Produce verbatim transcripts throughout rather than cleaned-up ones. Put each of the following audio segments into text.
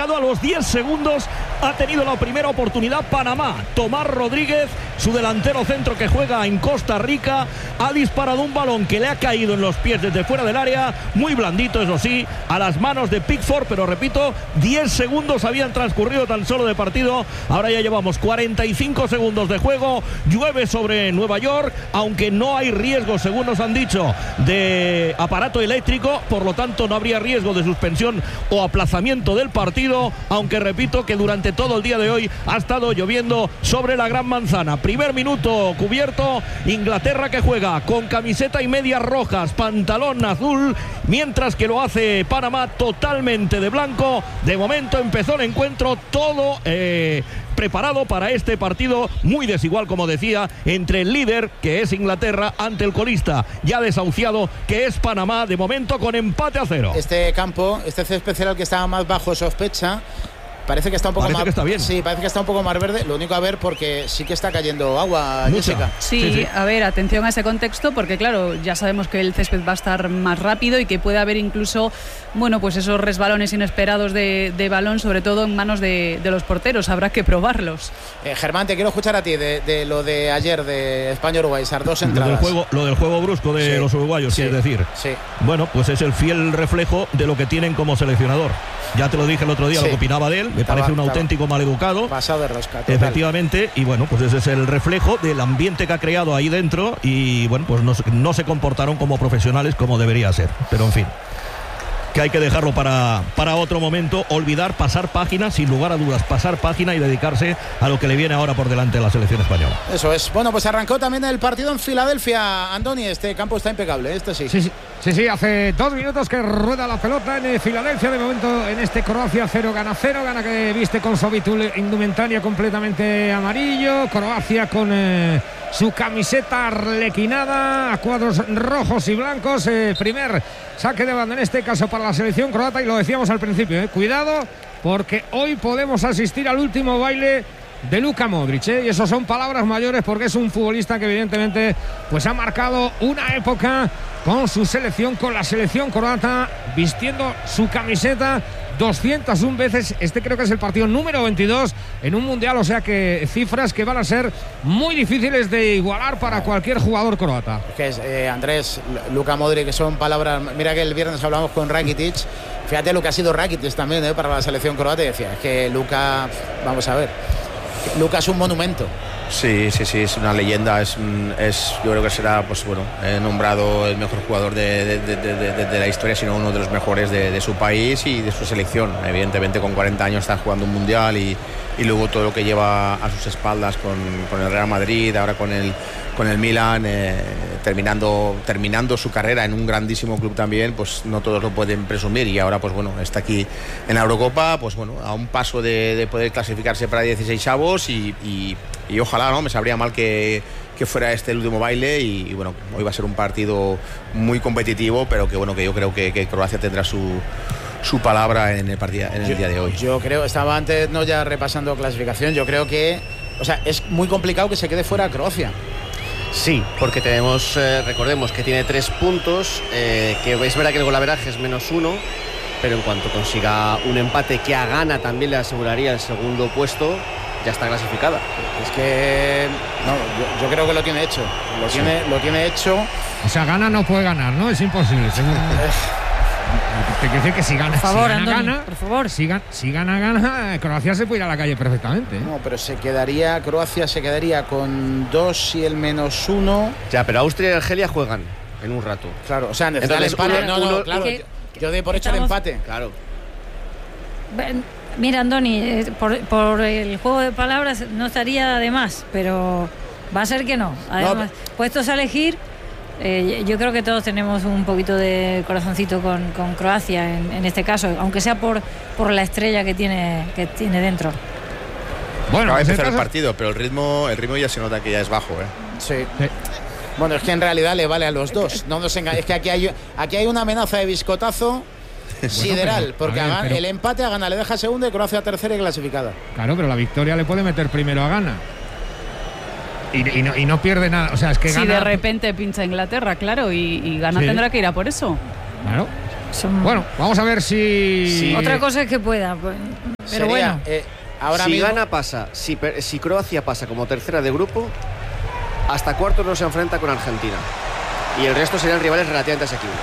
llegado a los diez segundos, ha tenido la primera oportunidad Panamá. Tomás Rodríguez, su delantero centro que juega en Costa Rica, ha disparado un balón que le ha caído en los pies desde fuera del área, muy blandito eso sí, a las manos de Pickford, pero repito, diez segundos habían transcurrido tan solo de partido, ahora ya llevamos cuarenta y cinco segundos de juego, llueve sobre Nueva York, aunque no hay riesgo, según nos han dicho, de aparato eléctrico, por lo tanto no habría riesgo de suspensión o aplazamiento del partido, aunque repito que durante todo el día de hoy ha estado lloviendo sobre la Gran Manzana. Primer minuto cubierto, Inglaterra que juega con camiseta y medias rojas, pantalón azul, mientras que lo hace Panamá totalmente de blanco. De momento empezó el encuentro todo eh, preparado para este partido muy desigual, como decía, entre el líder, que es Inglaterra, ante el colista ya desahuciado, que es Panamá, de momento con empate a cero. Este campo, este césped era el que estaba más bajo sospecha. Parece que está un poco parece más que está bien. Sí, parece que está un poco más verde. Lo único a ver, porque sí que está cayendo agua, Mucha. Jessica. Sí, Sí, sí. a ver, atención a ese contexto, porque claro, ya sabemos que el césped va a estar más rápido y que puede haber incluso, bueno, pues esos resbalones inesperados de, de balón, sobre todo en manos de, de los porteros. Habrá que probarlos. Eh, Germán, te quiero escuchar a ti de, de lo de ayer de España-Uruguay, esas dos entradas. Lo del juego, lo del juego brusco de Sí. los uruguayos, Sí. quieres decir. Sí. Bueno, pues es el fiel reflejo de lo que tienen como seleccionador. Ya te lo dije el otro día, Sí. lo que opinaba de él. Me Estaba- parece un estaba auténtico maleducado. Pasado de rosca. Total. Efectivamente, y bueno, pues ese es el reflejo del ambiente que ha creado ahí dentro y bueno, pues no, se- no se comportaron como profesionales como debería ser, pero en fin, que hay que dejarlo para, para otro momento, olvidar, pasar página, sin lugar a dudas, pasar página y dedicarse a lo que le viene ahora por delante a la selección española. Eso es. Bueno, pues arrancó también el partido en Filadelfia. Andoni, este campo está impecable, este sí. Sí, sí, sí, sí, hace dos minutos que rueda la pelota en eh, Filadelfia. De momento en este Croacia cero gana cero, gana que viste con su habitual indumentaria completamente amarillo. Croacia con eh, su camiseta arlequinada a cuadros rojos y blancos. Eh, primer saque de banda en este caso para la selección croata, y lo decíamos al principio, eh, cuidado porque hoy podemos asistir al último baile de Luka Modric, ¿eh? Y eso son palabras mayores, porque es un futbolista que evidentemente pues ha marcado una época con su selección, con la selección croata, vistiendo su camiseta doscientas una veces. Este creo que es el partido número veintidós en un mundial, o sea que cifras que van a ser muy difíciles de igualar para cualquier jugador croata. Es que es, eh, Andrés, Luka Modric, que son palabras. Mira que el viernes hablamos con Rakitic. Fíjate lo que ha sido Rakitic también, eh, para la selección croata, y decía, es que Luka, vamos a ver, Luka es un monumento. Sí, sí, sí, es una leyenda, es, es yo creo que será, pues bueno, eh, nombrado el mejor jugador de, de, de, de, de, de la historia, sino uno de los mejores de, de su país y de su selección. Evidentemente con cuarenta años está jugando un mundial y, y luego todo lo que lleva a sus espaldas con, con el Real Madrid, ahora con el, con el Milan, eh, terminando, terminando su carrera en un grandísimo club también, pues no todos lo pueden presumir, y ahora pues bueno, está aquí en la Eurocopa, pues bueno, a un paso de, de poder clasificarse para dieciseisavos y, y, y ojalá, ¿no? Me sabría mal que, que fuera este el último baile y, y bueno, hoy va a ser un partido muy competitivo, pero que bueno, que yo creo que, que Croacia tendrá su su palabra en el partido en el yo, día de hoy. Yo creo, estaba antes no ya repasando clasificación, yo creo que, o sea, es muy complicado que se quede fuera Croacia. Sí, porque tenemos, eh, recordemos que tiene tres puntos, eh, que es verdad que el golaveraje es menos uno, pero en cuanto consiga un empate que a Ghana también le aseguraría el segundo puesto, ya está clasificada. Es que no, yo, yo creo que lo tiene hecho, lo Sí. tiene, lo tiene hecho. O sea, Ghana no puede ganar, ¿no? Es imposible, seguro. Te quiero decir que si gana, Por favor, si gana, Andoni, gana, por favor. Si gana, si gana, gana, Croacia se puede ir a la calle perfectamente, ¿eh? No, pero se quedaría, Croacia se quedaría con dos y el menos uno. Ya, pero Austria y Argelia juegan en un rato. Claro, o sea, necesita el Entonces, empate. uno- no, no, uno- claro, que- yo, yo doy por hecho el estamos- empate. Claro. Ven, Mira, Andoni, eh, por, por el juego de palabras no estaría de más, pero va a ser que no. Además, puestos a elegir, eh, yo creo que todos tenemos un poquito de corazoncito con, con Croacia en, en este caso, aunque sea por, por la estrella que tiene, que tiene dentro. Bueno, Acaba de pues empezar el el caso- partido, pero el ritmo, el ritmo ya se nota que ya es bajo, ¿eh? Sí. Sí. Bueno, es que en realidad le vale a los dos. No nos enga- Es que aquí hay, aquí hay una amenaza de biscotazo sideral, pero, porque a ver, a Ghana- pero- el empate a Ghana le deja segunda y Croacia tercera y clasificada. Claro, pero la victoria le puede meter primero a Ghana. Y, y, no, y no pierde nada. O sea, es que Si Ghana. de repente pincha Inglaterra, claro, y, y Ghana Sí. tendrá que ir a por eso. Claro. Son... Bueno, vamos a ver si... Sí. Otra cosa es que pueda, pues, pero Sería, bueno. Eh, ahora si mismo, gana pasa, si, si Croacia pasa como tercera de grupo, hasta cuartos no se enfrenta con Argentina. Y el resto serían rivales relativamente asequibles.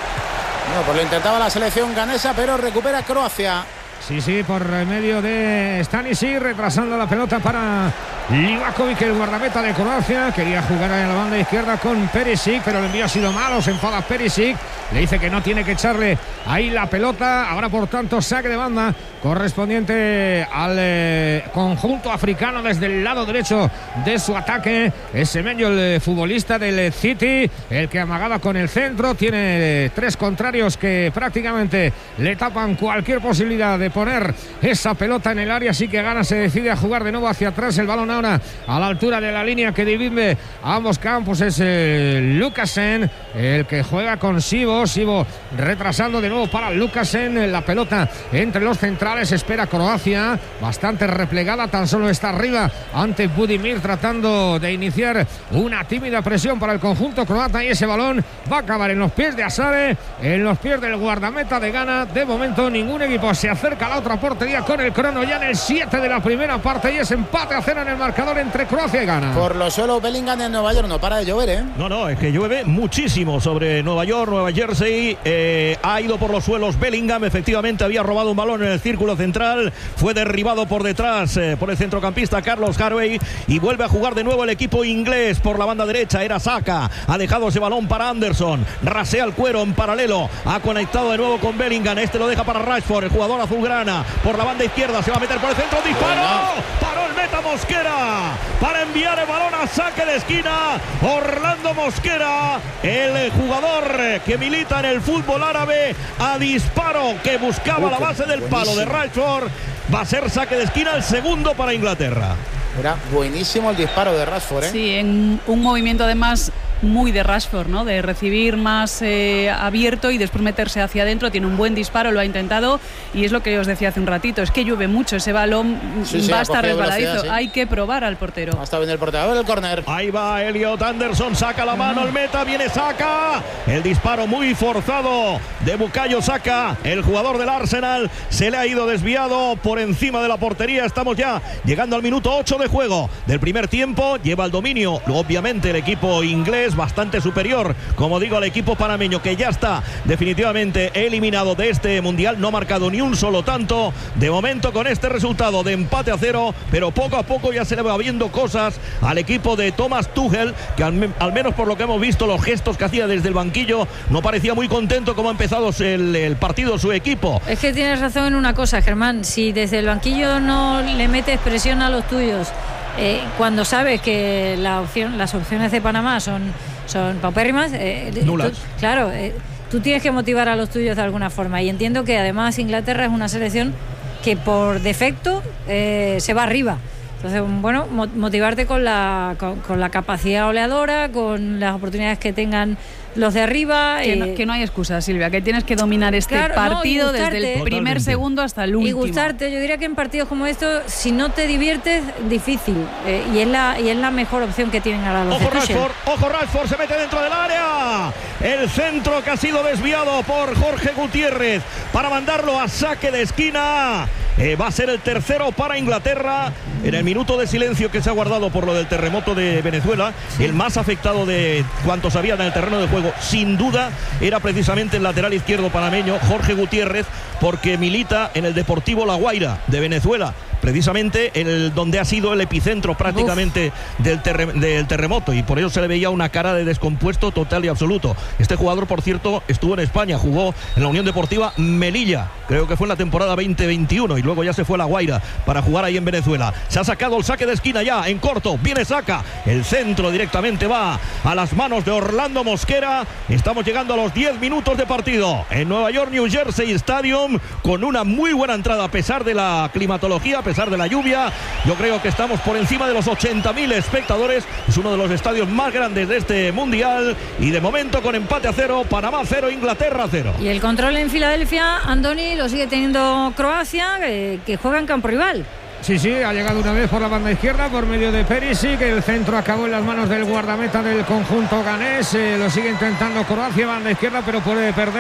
No, pues lo intentaba la selección ganesa, pero recupera Croacia. Sí, sí, por medio de Stanisic, retrasando la pelota para Livakovic, el guardameta de Croacia. Quería jugar en la banda izquierda con Perisic, pero el envío ha sido malo. Se enfada Perisic, le dice que no tiene que echarle ahí la pelota. Ahora, por tanto, saque de banda correspondiente al eh, conjunto africano desde el lado derecho de su ataque. Es Semenyo, el eh, futbolista del City, el que amagaba con el centro. Tiene eh, tres contrarios que prácticamente le tapan cualquier posibilidad de poner esa pelota en el área. Así que Ghana se decide a jugar de nuevo hacia atrás. El balón ahora a la altura de la línea que divide a ambos campos. Es eh, Lucasen el que juega con Sivo. Sivo retrasando de nuevo para Lucasen. La pelota entre los centrales. Espera Croacia, bastante replegada, tan solo está arriba ante Budimir, tratando de iniciar una tímida presión para el conjunto croata, y ese balón va a acabar en los pies de Asare, en los pies del guardameta de Ghana. De momento ningún equipo se acerca a la otra portería con el crono ya en el siete de la primera parte, y es empate a cero en el marcador entre Croacia y Ghana. Por los suelos Bellingham en Nueva York no para de llover, ¿eh? No, no, es que llueve muchísimo sobre Nueva York, Nueva Jersey. Eh, ha ido por los suelos Bellingham, efectivamente había robado un balón en el círculo central, fue derribado por detrás eh, por el centrocampista Carlos Harvey, y vuelve a jugar de nuevo el equipo inglés por la banda derecha. Era Saka, ha dejado ese balón para Anderson, rasea el cuero en paralelo, ha conectado de nuevo con Bellingham, este lo deja para Rashford, el jugador azulgrana, por la banda izquierda, se va a meter por el centro, disparo, paró el meta Mosquera para enviar el balón a saque de esquina. Orlando Mosquera, el jugador que milita en el fútbol árabe, a disparo que buscaba la base del palo de Rashford. Va a ser saque de esquina, el segundo para Inglaterra. Era buenísimo el disparo de Rashford, ¿eh? Sí, en un movimiento además muy de Rashford, ¿no? De recibir más eh, abierto y después meterse hacia adentro. Tiene un buen disparo, lo ha intentado, y es lo que os decía hace un ratito, es que llueve mucho, ese balón sí, sí, va a estar resbaladizo, sí. Hay que probar al portero. Ha estado bien el portero del córner. Ahí va Elliot Anderson, saca la mano, el meta, viene Saka, el disparo muy forzado de Bukayo Saka, el jugador del Arsenal, se le ha ido desviado por encima de la portería. Estamos ya llegando al minuto ocho de juego del primer tiempo, lleva el dominio obviamente el equipo inglés, bastante superior, como digo, al equipo panameño, que ya está definitivamente eliminado de este mundial, no ha marcado ni un solo tanto de momento con este resultado de empate a cero, pero poco a poco ya se le va viendo cosas al equipo de Thomas Tuchel, que al, al menos por lo que hemos visto, los gestos que hacía desde el banquillo, no parecía muy contento como ha empezado el, el partido su equipo. Es que tienes razón en una cosa, Germán, si desde el banquillo no le metes presión a los tuyos, Eh, cuando sabes que la opción, las opciones de Panamá son, son paupérrimas, eh, nulas. Tú, claro, eh, tú tienes que motivar a los tuyos de alguna forma, y entiendo que además Inglaterra es una selección que por defecto eh, se va arriba. Entonces, bueno, motivarte con la, con, con la capacidad oleadora, con las oportunidades que tengan los de arriba. Que, eh, no, que no hay excusa, Silvia, que tienes que dominar este claro, partido no, desde el primer Totalmente. segundo hasta el último. Y gustarte, yo diría que en partidos como estos, si no te diviertes, difícil. Eh, y, es la, y es la mejor opción que tienen ahora los Ojo de Tuchel. Rashford, ojo Rashford, se mete dentro del área. El centro que ha sido desviado por Jorge Gutiérrez para mandarlo a saque de esquina. Eh, va a ser el tercero para Inglaterra en el minuto de silencio que se ha guardado por lo del terremoto de Venezuela. El más afectado de cuantos había en el terreno de juego, sin duda, era precisamente el lateral izquierdo panameño, Jorge Gutiérrez, porque milita en el Deportivo La Guaira de Venezuela, precisamente el donde ha sido el epicentro prácticamente del, terre, del terremoto, y por ello se le veía una cara de descompuesto total y absoluto. Este jugador, por cierto, estuvo en España, jugó en la Unión Deportiva Melilla, creo que fue en la temporada veinte veintiuno, y luego ya se fue a La Guaira para jugar ahí en Venezuela. Se ha sacado el saque de esquina ya, en corto, viene Saka, el centro directamente va a las manos de Orlando Mosquera. Estamos llegando a los diez minutos de partido en Nueva York New Jersey Stadium, con una muy buena entrada a pesar de la climatología, a pesar de la lluvia. Yo creo que estamos por encima de los ochenta mil espectadores, es uno de los estadios más grandes de este mundial, y de momento con empate a cero, Panamá cero, Inglaterra cero. Y el control en Filadelfia, Andoni, lo sigue teniendo Croacia, eh, que juega en campo rival. Sí, sí, ha llegado una vez por la banda izquierda por medio de Perisic, el centro acabó en las manos del guardameta del conjunto ganés, eh, lo sigue intentando Croacia, banda izquierda, pero puede perder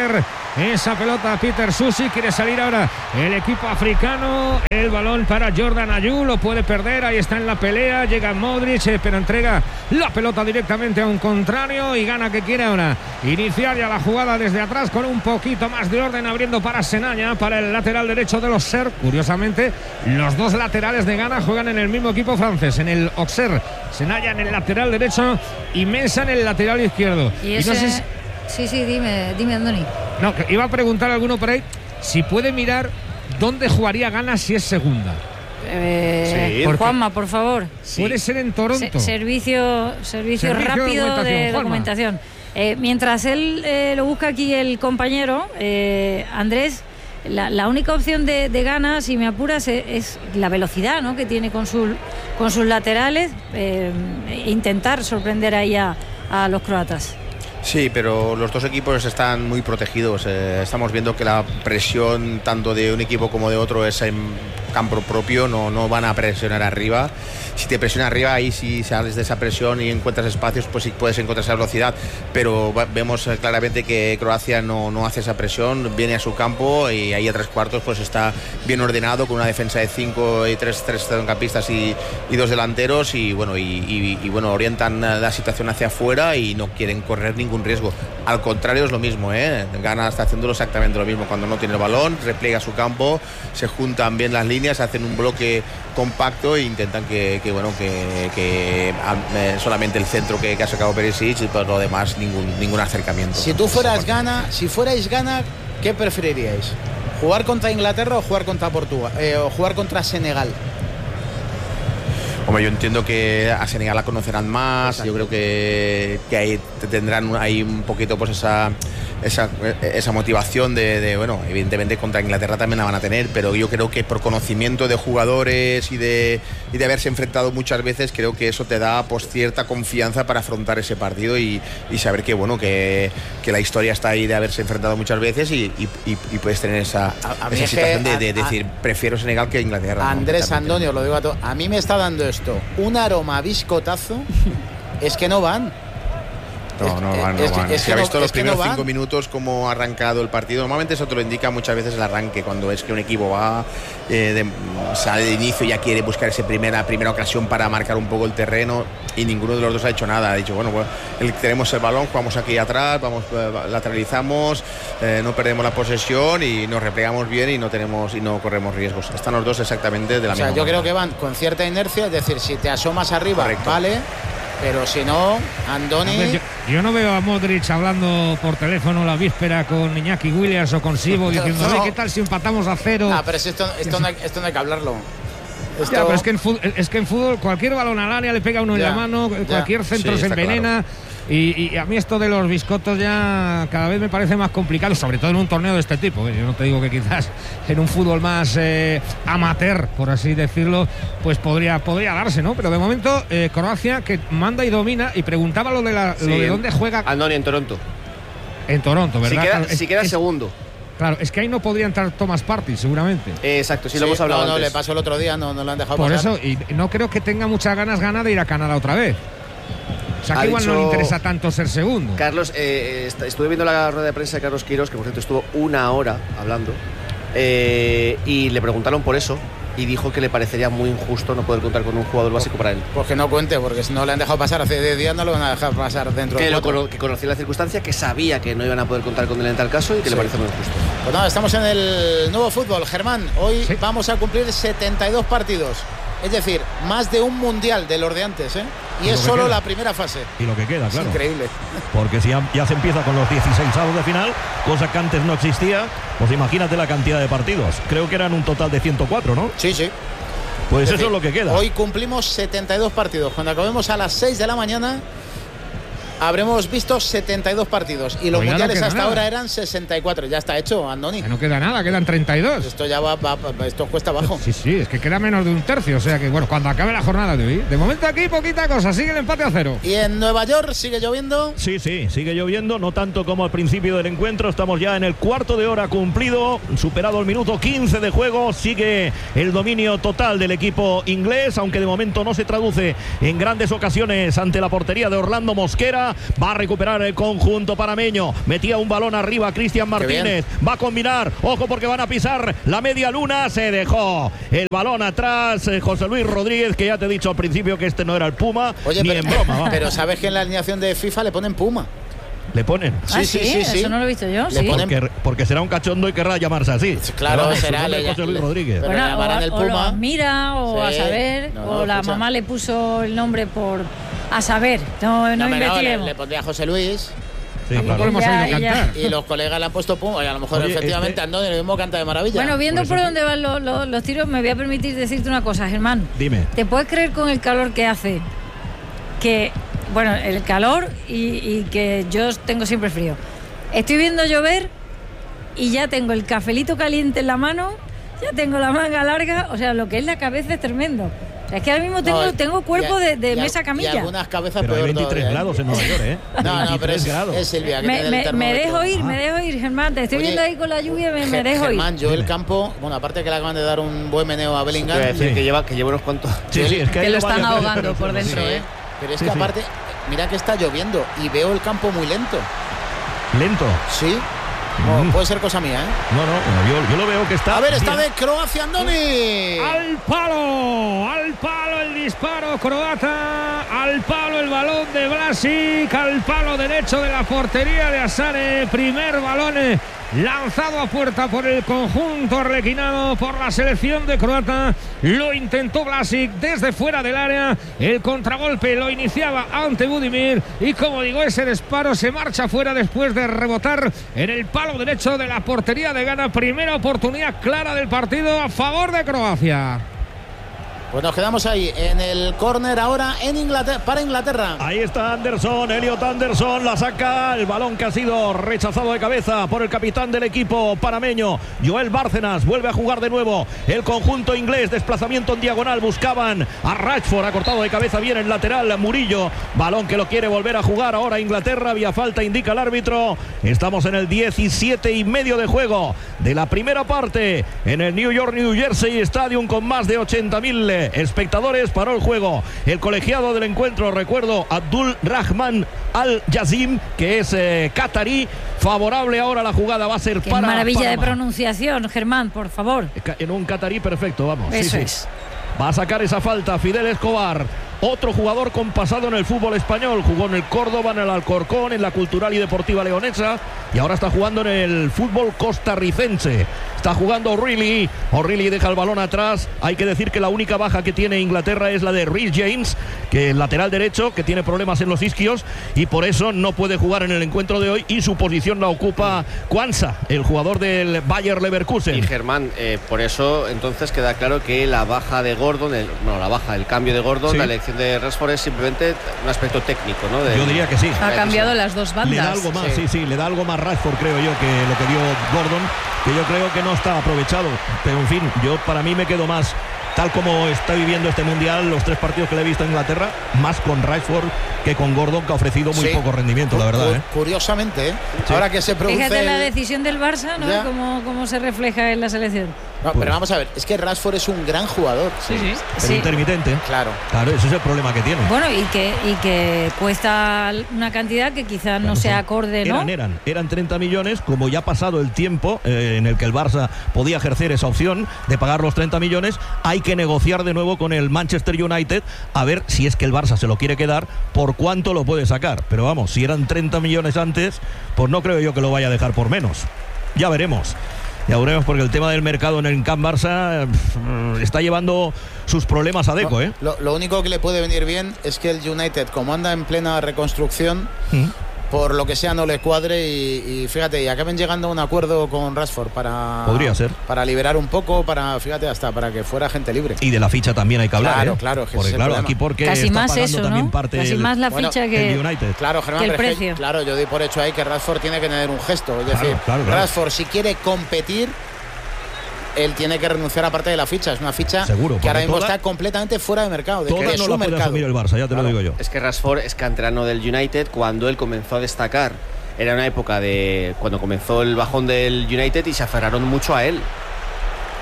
esa pelota a Peter Susi. Quiere salir ahora el equipo africano. El balón para Jordan Ayew, lo puede perder. Ahí está en la pelea. Llega Modric, eh, pero entrega la pelota directamente a un contrario y gana que quiere ahora iniciar ya la jugada desde atrás con un poquito más de orden, abriendo para Senaya, para el lateral derecho de los Ser. Curiosamente, los dos laterales de Ghana juegan en el mismo equipo francés, en el Auxerre. Senaya en el lateral derecho y Mensah en el lateral izquierdo. Y, ese... y no sé si... Sí, sí, dime, dime, Andoni. No, que iba a preguntar a alguno por ahí si puede mirar dónde jugaría Ghana si es segunda. Eh, sí, Juanma, por favor. Puede ser en Toronto. Se, servicio, servicio, servicio rápido de documentación. De documentación. Eh, mientras él eh, lo busca aquí el compañero, eh, Andrés, la, la única opción de, de Ghana, si me apuras, es, es la velocidad, ¿no?, que tiene con, su, con sus laterales, eh, intentar sorprender ahí a, a los croatas. Sí, pero los dos equipos están muy protegidos. Eh, estamos viendo que la presión tanto de un equipo como de otro es en campo propio, no, no van a presionar arriba. Si te presiona arriba, ahí sí sales de esa presión y encuentras espacios, pues sí puedes encontrar esa velocidad. Pero vemos eh, claramente que Croacia no, no hace esa presión, viene a su campo y ahí a tres cuartos pues está bien ordenado, con una defensa de cinco y tres, tres centrocampistas y, y dos delanteros y bueno, y, y, y bueno, orientan la situación hacia afuera y no quieren correr ningún riesgo. Al contrario, es lo mismo, ¿eh? Ghana está haciéndolo exactamente lo mismo. Cuando no tiene el balón, repliega su campo, se juntan bien las líneas, hacen un bloque compacto e intentan que, que bueno, que, que eh, solamente el centro que, que ha sacado Perisic y por lo demás ningún, ningún acercamiento. Si tú fueras Ghana, si fuerais Ghana, ¿qué preferiríais? ¿Jugar contra Inglaterra o jugar contra Portugal? Eh, o jugar contra Senegal. Hombre, yo entiendo que a Senegal la conocerán más. Exacto. Yo creo que, que ahí tendrán ahí un poquito pues esa esa, esa motivación de, de, bueno, evidentemente contra Inglaterra también la van a tener, pero yo creo que por conocimiento de jugadores y de, y de haberse enfrentado muchas veces, creo que eso te da pues cierta confianza para afrontar ese partido y, y saber que, bueno, que, que la historia está ahí de haberse enfrentado muchas veces y, y, y, y puedes tener esa, a, a esa situación que, de, de, de a, decir, prefiero Senegal que Inglaterra. Andrés, ¿no? Antonio, lo digo a todos, a mí me está dando esto un aroma a biscotazo, es que no van. No, no van, no es, van. Es, es si ha visto no, los primeros no cinco minutos cómo ha arrancado el partido. Normalmente eso te lo indica muchas veces el arranque, cuando es que un equipo va eh, de, sale de inicio y ya quiere buscar esa primera, primera ocasión para marcar un poco el terreno y ninguno de los dos ha hecho nada. Ha dicho, bueno, pues el, tenemos el balón, jugamos aquí atrás, vamos, lateralizamos, eh, no perdemos la posesión y nos replegamos bien y no tenemos y no corremos riesgos. Están los dos exactamente de la o sea, misma yo manera. Creo que van con cierta inercia, es decir, si te asomas arriba, correcto, vale. Pero si no, Andoni... Yo, yo no veo a Modric hablando por teléfono la víspera con Iñaki Williams o con Sibo diciendo, no. ¿qué tal si empatamos a cero? Ah, pero esto, esto, no, hay, esto no hay que hablarlo. Esto... Ya, pero es que, en fútbol, es que en fútbol cualquier balón al área le pega uno ya, en la mano, ya. cualquier centro sí, se envenena... Claro. Y, y a mí esto de los biscotos ya cada vez me parece más complicado, sobre todo en un torneo de este tipo. Yo no te digo que quizás en un fútbol más eh, amateur, por así decirlo, pues podría, podría darse, ¿no? Pero de momento eh, Croacia que manda y domina. Y preguntaba lo de, la, sí, lo de dónde juega. Andoni, en Toronto. En Toronto, ¿verdad? Si queda, claro, si queda es, segundo. Claro, es que ahí no podría entrar Thomas Partey, seguramente. Eh, exacto, sí, sí, lo hemos hablado no, no, antes. le pasó el otro día, no, no lo han dejado Por pasar. eso, y no creo que tenga muchas ganas Ghana de ir a Canadá otra vez. O sea, que ha igual dicho, no le interesa tanto ser segundo. Carlos, eh, estuve viendo la rueda de prensa de Carlos Queiroz, que por cierto estuvo una hora hablando, eh, y le preguntaron por eso, y dijo que le parecería muy injusto no poder contar con un jugador básico para él. Pues que no cuente, porque si no le han dejado pasar hace diez días, no lo van a dejar pasar dentro de lo cono, Que conocía la circunstancia, que sabía que no iban a poder contar con él en tal caso y que sí. le parece muy injusto. Pues nada, estamos en el nuevo fútbol. Germán, hoy sí. vamos a cumplir setenta y dos partidos. Es decir, más de un mundial de los de antes, ¿eh? Y, y es solo queda. la primera fase. Y lo que queda, claro. Es increíble. Porque si ya, ya se empieza con los dieciseisavos de final, cosa que antes no existía, pues imagínate la cantidad de partidos. Creo que eran un total de ciento cuatro, ¿no? Sí, sí. Pues es eso decir, es lo que queda. Hoy cumplimos setenta y dos partidos. Cuando acabemos a las seis de la mañana, habremos visto setenta y dos partidos. Y los pues mundiales no hasta nada. ahora eran sesenta y cuatro. Ya está hecho, Andoni. Ya no queda nada, quedan treinta y dos. Esto ya va, va, va esto cuesta abajo. Sí, sí, es que queda menos de un tercio. O sea que, bueno, cuando acabe la jornada de hoy. De momento aquí poquita cosa, sigue el empate a cero. ¿Y en Nueva York sigue lloviendo? Sí, sí, sigue lloviendo, no tanto como al principio del encuentro. Estamos ya en el cuarto de hora cumplido, superado el minuto quince de juego. Sigue el dominio total del equipo inglés, aunque de momento no se traduce en grandes ocasiones ante la portería de Orlando Mosquera. área. Va a recuperar el conjunto panameño. Metía un balón arriba Cristian Martínez. Va a combinar. Ojo porque van a pisar la media luna. Se dejó el balón atrás eh, José Luis Rodríguez, que ya te he dicho al principio que este no era el Puma. Oye, ni pero, en broma. Vamos. Pero sabes que en la alineación de FIFA le ponen Puma. ¿Le ponen? Sí, sí, sí, sí. Eso no lo he visto yo. Le sí. ponen... porque, porque será un cachondo y querrá llamarse así. Claro, Vamos, será le, José Luis Rodríguez. Pero bueno, le llamarán o, el o lo Puma. admira o Sí. a saber, No, no, o la escucha. mamá le puso el nombre por a saber. No, no, No, pero investiguemos. le, le pondría José Luis. Sí, No claro. podemos Ya, oírlo ya. cantar. Y los colegas le han puesto Puma. Y a lo mejor Oye, efectivamente este- Andoni lo mismo canta de maravilla. Bueno, viendo Por por, eso- dónde van los, los- los tiros, me voy a permitir decirte una cosa, Germán. Dime. ¿Te puedes creer con el calor que hace? Que, bueno, el calor y, y que yo tengo siempre frío. Estoy viendo llover y ya tengo el cafelito caliente en la mano, ya tengo la manga larga, o sea, lo que es la cabeza es tremendo. O sea, es que ahora mismo tengo, No, tengo cuerpo y a- de, de y a- mesa Y camilla. algunas cabezas Pero hay peor veintitrés todavía, ¿eh? grados en Nueva York, ¿eh? No, no, pero veintitrés es, grados. es Silvia que Me, tiene me- el me termómetro. dejo ir, Ah. me dejo ir, Germán. Te estoy Oye, viendo ahí con la lluvia, me, me Ge- dejo Germán, ir. yo el Dime. campo, bueno, aparte que le acaban de dar un buen meneo a Te Bellingham. voy a decir Sí. que lleva, que lleva unos cuantos. Sí, sí, es que, Que hay lo están varias veces, ahogando pero por sí, dentro, Sí, ¿eh? pero es Sí, que sí. aparte, mira que está lloviendo y veo el campo muy lento. Lento. Sí. No, Mm. puede ser cosa mía, ¿eh? No, no, bueno, yo, yo lo veo que está. A ver, está bien. de Croacia, Andoni. Al palo, al palo el disparo croata, al palo el balón de Vlasic, al palo derecho de la portería de Asare, primer balón eh, lanzado a puerta por el conjunto arlequinado, por la selección de Croata, lo intentó Vlasic desde fuera del área, el contragolpe lo iniciaba ante Budimir y como digo, ese disparo se marcha fuera después de rebotar en el palo derecho de la portería de Ghana, primera oportunidad clara del partido a favor de Croacia. Pues nos quedamos ahí en el córner ahora en Inglaterra, para Inglaterra. Ahí está Anderson, Elliot Anderson, la saca, el balón que ha sido rechazado de cabeza por el capitán del equipo panameño, Joel Bárcenas, vuelve a jugar de nuevo el conjunto inglés, desplazamiento en diagonal, buscaban a Rashford, ha cortado de cabeza bien el lateral Murillo, balón que lo quiere volver a jugar ahora Inglaterra, vía falta indica el árbitro, estamos en el diecisiete y medio de juego de la primera parte en el New York New Jersey Stadium con más de ochenta mil espectadores. Paró el juego el colegiado del encuentro, recuerdo, Abdul Rahman Al Yazim, que es eh, catarí. Favorable ahora la jugada va a ser Qué para maravilla Panamá. de pronunciación, Germán, por favor. En un catarí perfecto, vamos. Eso Sí, sí. es. Va a sacar esa falta Fidel Escobar, otro jugador con pasado en el fútbol español, jugó en el Córdoba, en el Alcorcón, en la Cultural y Deportiva Leonesa y ahora está jugando en el fútbol costarricense. Está jugando O'Reilly, O'Reilly deja el balón atrás. Hay que decir que la única baja que tiene Inglaterra es la de Reece James, que el lateral derecho, que tiene problemas en los isquios y por eso no puede jugar en el encuentro de hoy y su posición la ocupa Kwanza, el jugador del Bayer Leverkusen. Y Germán, eh, por eso entonces queda claro que la baja de Gordon, el, no, la baja, el cambio de Gordon, Sí. la elección de Rashford es simplemente un aspecto técnico, ¿no? De- Yo diría que sí. Ha cambiado las dos bandas. Le da algo más, sí. Sí. sí, le da algo más Rashford, creo yo, que lo que dio Gordon, que yo creo que no está aprovechado. Pero en fin, yo para mí me quedo más, tal como está viviendo este mundial, los tres partidos que le he visto a Inglaterra, más con Rashford que con Gordon, que ha ofrecido muy Sí. poco rendimiento, la verdad. Cu- ¿eh? Curiosamente, ¿eh? Ahora que se produce. Fíjate la el- decisión del Barça, ¿no? Ya. Cómo, cómo se refleja en la selección. No, Pues- pero vamos a ver, es que Rashford es un gran jugador. Sí, sí. Pero Sí. intermitente. Claro. Claro, ese es el problema que tiene. Bueno, y que, y que cuesta una cantidad que quizás no Claro, sea son- acorde, ¿no? Eran, eran, eran treinta millones, como ya ha pasado el tiempo eh, en el que el Barça podía ejercer esa opción de pagar los treinta millones, hay que negociar de nuevo con el Manchester United a ver si es que el Barça se lo quiere quedar, por cuánto lo puede sacar. Pero vamos, si eran treinta millones antes, pues no creo yo que lo vaya a dejar por menos. Ya veremos. Ya veremos, porque el tema del mercado en el Camp Barça eh, está llevando sus problemas a Deco, ¿eh? Lo, lo único que le puede venir bien es que el United, como anda en plena reconstrucción, Mm. por lo que sea no le cuadre y, y fíjate, y acaben llegando a un acuerdo con Rashford para Podría ser. para liberar un poco, para, fíjate, hasta para que fuera gente libre. Y de la ficha también hay que hablar, Claro, ¿eh? claro, que ese Porque es el claro, problema. aquí porque Casi está más pagando eso, también ¿no? parte Casi el- más la Bueno, ficha que... el United. Claro, Germán, Que el pero es que, precio. claro, yo doy por hecho ahí que Rashford tiene que tener un gesto, es Claro, decir, claro, claro. Rashford si quiere competir, él tiene que renunciar a parte de la ficha, es una ficha Seguro, que ahora porque mismo toda- está completamente fuera de mercado, de que Toda es no su la puede mercado. asumir el Barça, ya te lo Claro. digo yo. Es que Rashford es canterano del United cuando él comenzó a destacar. Era una época de cuando comenzó el bajón del United y se aferraron mucho a él.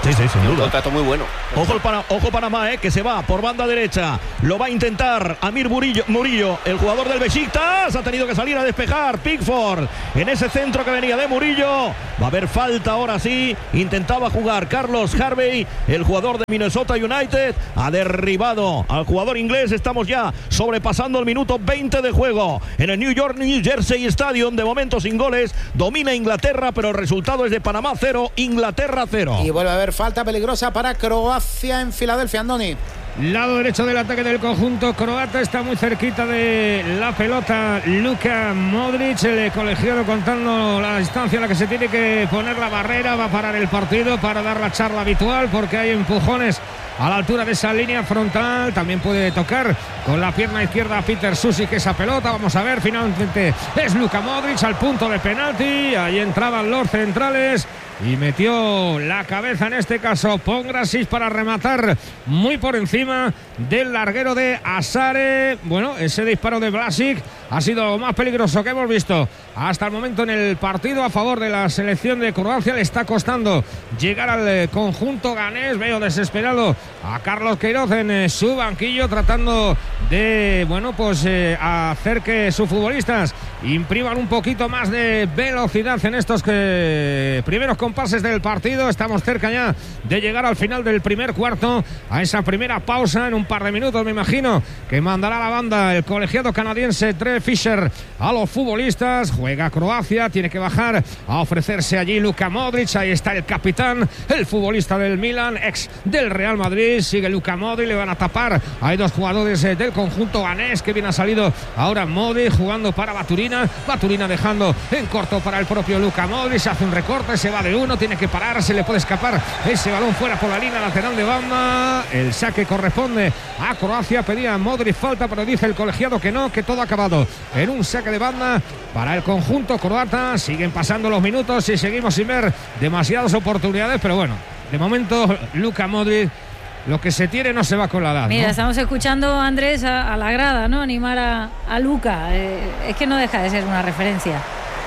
Sí, sí, sin duda. Un contrato muy bueno. Ojo, el Pana, ojo Panamá, eh, que se va por banda derecha. Lo va a intentar Amir Murillo, Murillo, el jugador del Besiktas. Ha tenido que salir a despejar Pickford en ese centro que venía de Murillo. Va a haber falta ahora sí. Intentaba jugar Carlos Harvey, el jugador de Minnesota United. Ha derribado al jugador inglés. Estamos ya sobrepasando el minuto veinte de juego en el New York New Jersey Stadium. De momento sin goles. Domina Inglaterra, pero el resultado es de Panamá cero, Inglaterra cero. Y vuelve a haber falta peligrosa para Croacia en Filadelfia, Andoni. Lado derecho del ataque del conjunto croata, está muy cerquita de la pelota Luka Modric, el colegiado contando la distancia a la que se tiene que poner la barrera. Va a parar el partido para dar la charla habitual porque hay empujones a la altura de esa línea frontal. También puede tocar con la pierna izquierda a Peter Susic esa pelota. Vamos a ver, finalmente es Luka Modric al punto de penalti. Ahí entraban los centrales y metió la cabeza, en este caso Pongracic, para rematar muy por encima del larguero de Asare. Bueno, ese disparo de Vlasic ha sido lo más peligroso que hemos visto hasta el momento en el partido a favor de la selección de Croacia. Le está costando llegar al conjunto ganés. Veo desesperado a Carlos Queiroz en su banquillo, tratando de, bueno, pues eh, hacer que sus futbolistas impriman un poquito más de velocidad en estos que primeros compases del partido. Estamos cerca ya de llegar al final del primer cuarto, a esa primera pausa. En un par de minutos me imagino que mandará la banda el colegiado canadiense Trey Fisher a los futbolistas. Juega Croacia, tiene que bajar a ofrecerse allí Luka Modric. Ahí está el capitán, el futbolista del Milan, ex del Real Madrid. Sigue Luka Modric, le van a tapar. Hay dos jugadores del conjunto ganés, que bien ha salido ahora Modric jugando para Baturina. Baturina dejando en corto para el propio Luka Modric. Se hace un recorte, se va de uno, tiene que parar, se le puede escapar ese balón fuera por la línea lateral de banda. El saque corresponde a Croacia. Pedía Modric falta, pero dice el colegiado que no, que todo ha acabado en un saque de banda para el conjunto croata. Siguen pasando los minutos y seguimos sin ver demasiadas oportunidades, pero bueno, de momento Luka Modric, lo que se tiene no se va con la edad. Mira, ¿no? Estamos escuchando, Andrés, a, a la grada, ¿no? Animar a, a Luka. Eh, es que no deja de ser una referencia.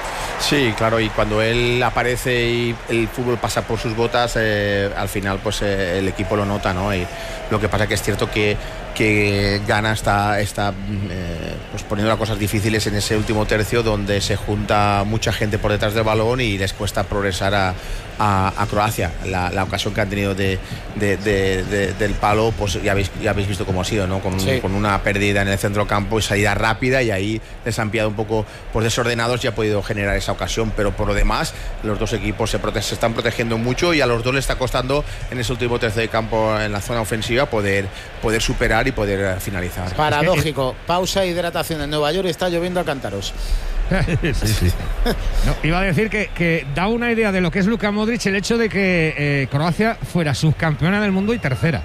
Sí, claro, y cuando él aparece y el fútbol pasa por sus botas, eh, al final pues eh, el equipo lo nota, ¿no? Y lo que pasa que es cierto que, que Ghana está, está eh, pues poniendo las cosas difíciles en ese último tercio, donde se junta mucha gente por detrás del balón y les cuesta progresar a, a, a Croacia. La, la ocasión que han tenido de, de, de, de, del palo, pues ya habéis, ya habéis visto cómo ha sido, ¿no? Con, sí. con una pérdida en el centro campo y salida rápida, y ahí les han pillado un poco pues desordenados y ha podido generar esa ocasión, pero por lo demás los dos equipos se, prote- se están protegiendo mucho y a los dos les está costando en ese último tercio de campo en la zona ofensiva poder, poder superar y poder finalizar. Paradójico, pausa e hidratación en Nueva York y está lloviendo a cántaros. sí, sí. No, iba a decir que, que da una idea de lo que es Luka Modric el hecho de que eh, Croacia fuera subcampeona del mundo y tercera.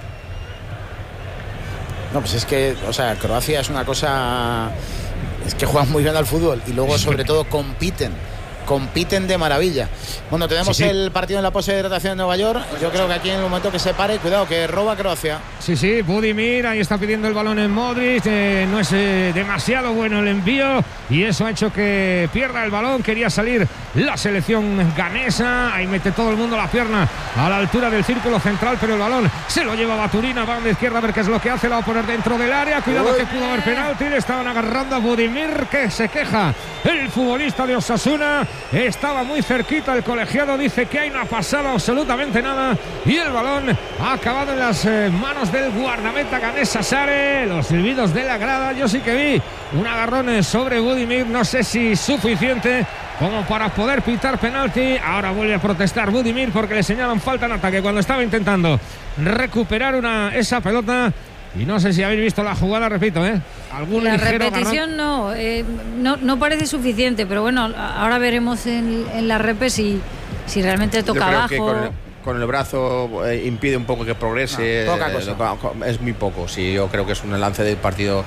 No, pues es que, o sea, Croacia es una cosa, es que juegan muy bien al fútbol y luego sobre todo compiten. compiten de maravilla. Bueno, tenemos sí, sí. el partido en la pose de hidratación en Nueva York. Yo creo que aquí en el momento que se pare, cuidado, que roba Croacia. Sí, sí, Budimir, ahí está pidiendo el balón en Modric, eh, no es eh, demasiado bueno el envío y eso ha hecho que pierda el balón. Quería salir la selección ganesa, ahí mete todo el mundo la pierna a la altura del círculo central, pero el balón se lo lleva Baturina, va a la izquierda a ver qué es lo que hace, la va a poner dentro del área, cuidado Uy. que pudo haber penalti, le estaban agarrando a Budimir, que se queja el futbolista de Osasuna. Estaba muy cerquita el colegiado, dice que ahí no ha pasado absolutamente nada y el balón ha acabado en las eh, manos del guardameta ganés Asare. Los silbidos de la grada, yo sí que vi un agarrón sobre Budimir, no sé si suficiente como para poder pitar penalti. Ahora vuelve a protestar Budimir porque le señalan falta en ataque cuando estaba intentando recuperar una, esa pelota. Y no sé si habéis visto la jugada, repito, ¿eh? ¿Algún la ligero repetición no, eh, no, no parece suficiente, pero bueno, ahora veremos en, en la repe si, si realmente toca abajo. Que con, el, con el brazo eh, impide un poco que progrese. No, poca cosa. Eh, es muy poco, sí, yo creo que es un lance del partido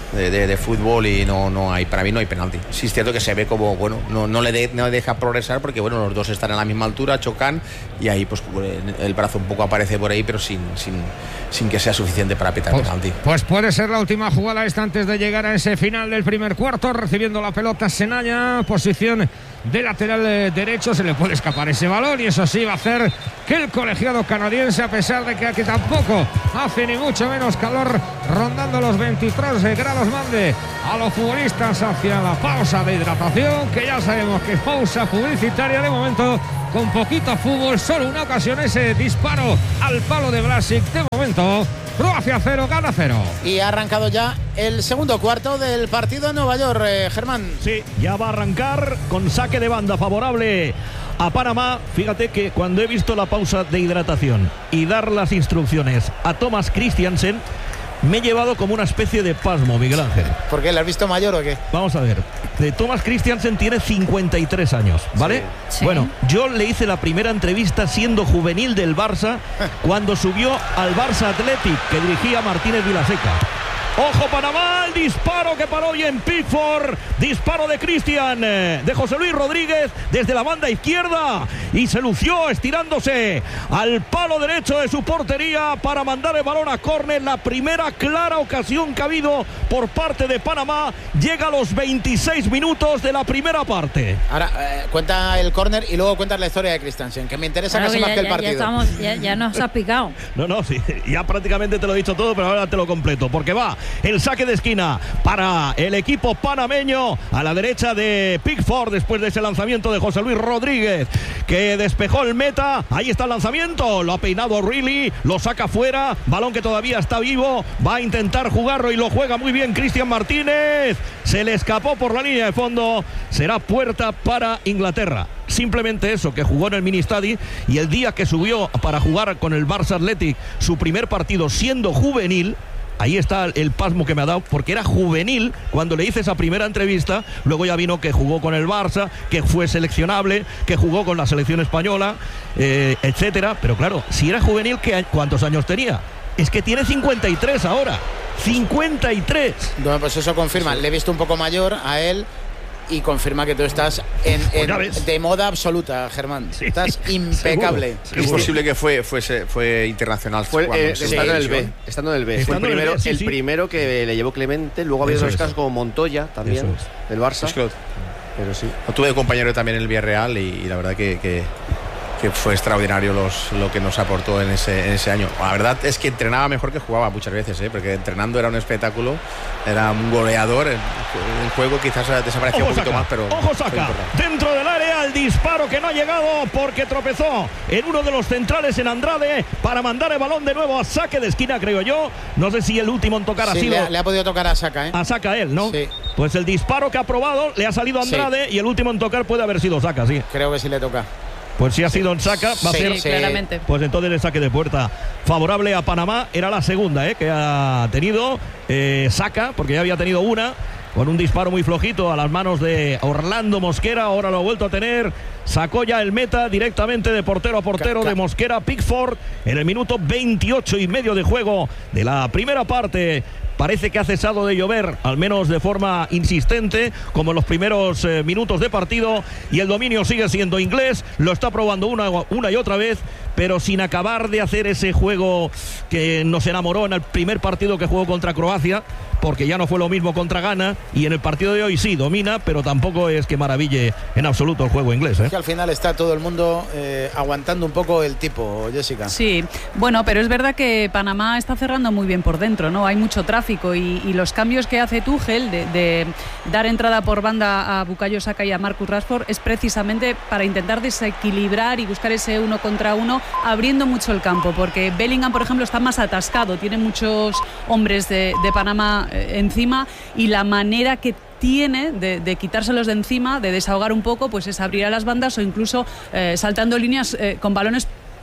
de, de, de fútbol y no, no hay, para mí no hay penalti. Sí es cierto que se ve como, bueno, no, no, le, de, no le deja progresar porque, bueno, los dos están a la misma altura, chocan y ahí pues el brazo un poco aparece por ahí, pero sin, sin, sin que sea suficiente para pitar pues, penalti. Pues puede ser la última jugada esta antes de llegar a ese final del primer cuarto, recibiendo la pelota Senaya, posición de lateral derecho, se le puede escapar ese balón y eso sí va a hacer que el colegiado canadiense, a pesar de que aquí tampoco hace ni mucho menos calor, rondando los veintitrés grados, mande a los futbolistas hacia la pausa de hidratación, que ya sabemos que pausa publicitaria de momento, con poquito fútbol, solo una ocasión, ese disparo al palo de Vlasic. De momento Croacia cero, Ghana cero. Y ha arrancado ya el segundo cuarto del partido en Nueva York, eh, Germán. Sí, ya va a arrancar con saque de banda favorable a Panamá. Fíjate que cuando he visto la pausa de hidratación y dar las instrucciones a Thomas Christiansen, me he llevado como una especie de pasmo, Miguel Ángel. ¿Por qué? ¿Le has visto mayor o qué? Vamos a ver. Thomas Christiansen tiene cincuenta y tres años, ¿vale? Sí. Bueno, yo le hice la primera entrevista siendo juvenil del Barça cuando subió al Barça Athletic, que dirigía Martínez Vilaseca. Ojo Panamá, el disparo que paró hoy en Pickford, disparo de Cristian, de José Luis Rodríguez desde la banda izquierda y se lució estirándose al palo derecho de su portería para mandar el balón a córner. La primera clara ocasión que ha habido por parte de Panamá llega a los veintiséis minutos de la primera parte. Ahora eh, cuenta el córner y luego cuentas la historia de Christiansen, que me interesa claro casi que más ya, que el ya, partido. Ya, estamos, ya, ya nos has picado. No, no, sí, ya prácticamente te lo he dicho todo, pero ahora te lo completo, porque va el saque de esquina para el equipo panameño a la derecha de Pickford después de ese lanzamiento de José Luis Rodríguez, que despejó el meta. Ahí está el lanzamiento, lo ha peinado Reilly, lo saca fuera, balón que todavía está vivo, va a intentar jugarlo y lo juega muy bien Cristian Martínez, se le escapó por la línea de fondo, será puerta para Inglaterra. Simplemente eso, que jugó en el Ministadi y el día que subió para jugar con el Barça Athletic su primer partido siendo juvenil, ahí está el pasmo que me ha dado, porque era juvenil cuando le hice esa primera entrevista. Luego ya vino que jugó con el Barça, que fue seleccionable, que jugó con la selección española, eh, etcétera. Pero claro, si era juvenil, ¿qué, ¿cuántos años tenía? Es que tiene cincuenta y tres ahora. cincuenta y tres. Bueno, pues eso confirma. Le he visto un poco mayor a él y confirma que tú estás en, en de moda absoluta, Germán. Sí, estás impecable. Seguro, seguro. Es posible que fue, fuese, fue internacional. Fue eh, estando, en el B, estando en el B. Fue el primero, el, B, sí, el sí. primero que le llevó Clemente. Luego había otros casos como Montoya también, es. del Barça. Es que lo, pero sí. Lo tuve de compañero también en el Villarreal y, y la verdad que, que, que fue extraordinario los, lo que nos aportó en ese, en ese año. La verdad es que entrenaba mejor que jugaba muchas veces, ¿eh? Porque entrenando era un espectáculo, era un goleador. En el juego quizás desapareció un poquito saca, más, pero ojo saca, dentro del área el disparo que no ha llegado porque tropezó en uno de los centrales en Andrade para mandar el balón de nuevo a saque de esquina, creo yo. No sé si el último en tocar sí, ha sido... Le ha, le ha podido tocar a Saka, ¿eh? A Saka él, ¿no? Sí. Pues el disparo que ha probado le ha salido a Andrade sí. y el último en tocar puede haber sido Saka, sí. Creo que sí le toca. Pues si ha sido en Saka, va a sí, ser sí, claramente. Pues entonces el saque de puerta favorable a Panamá. Era la segunda eh, que ha tenido eh, Saka, porque ya había tenido una con un disparo muy flojito a las manos de Orlando Mosquera. Ahora lo ha vuelto a tener. Sacó ya el meta directamente de portero a portero de Mosquera Pickford en el minuto veintiocho y medio de juego de la primera parte. Parece que ha cesado de llover, al menos de forma insistente, como en los primeros eh, minutos de partido, y el dominio sigue siendo inglés. Lo está probando una, una y otra vez, pero sin acabar de hacer ese juego que nos enamoró en el primer partido que jugó contra Croacia, porque ya no fue lo mismo contra Ghana, y en el partido de hoy sí domina, pero tampoco es que maraville en absoluto el juego inglés, ¿eh? Es que al final está todo el mundo eh, aguantando un poco el tipo, Jessica. Sí, bueno, pero es verdad que Panamá está cerrando muy bien por dentro, ¿no? Hay mucho tráfico y, y los cambios que hace Tuchel de, de dar entrada por banda a Bukayo Saka y a Marcus Rashford es precisamente para intentar desequilibrar y buscar ese uno contra uno, abriendo mucho el campo, porque Bellingham, por ejemplo, está más atascado, tiene muchos hombres de, de Panamá encima, y la manera que tiene de, de quitárselos de encima, de desahogar un poco, pues es abrir a las bandas o incluso eh, saltando líneas eh, con balones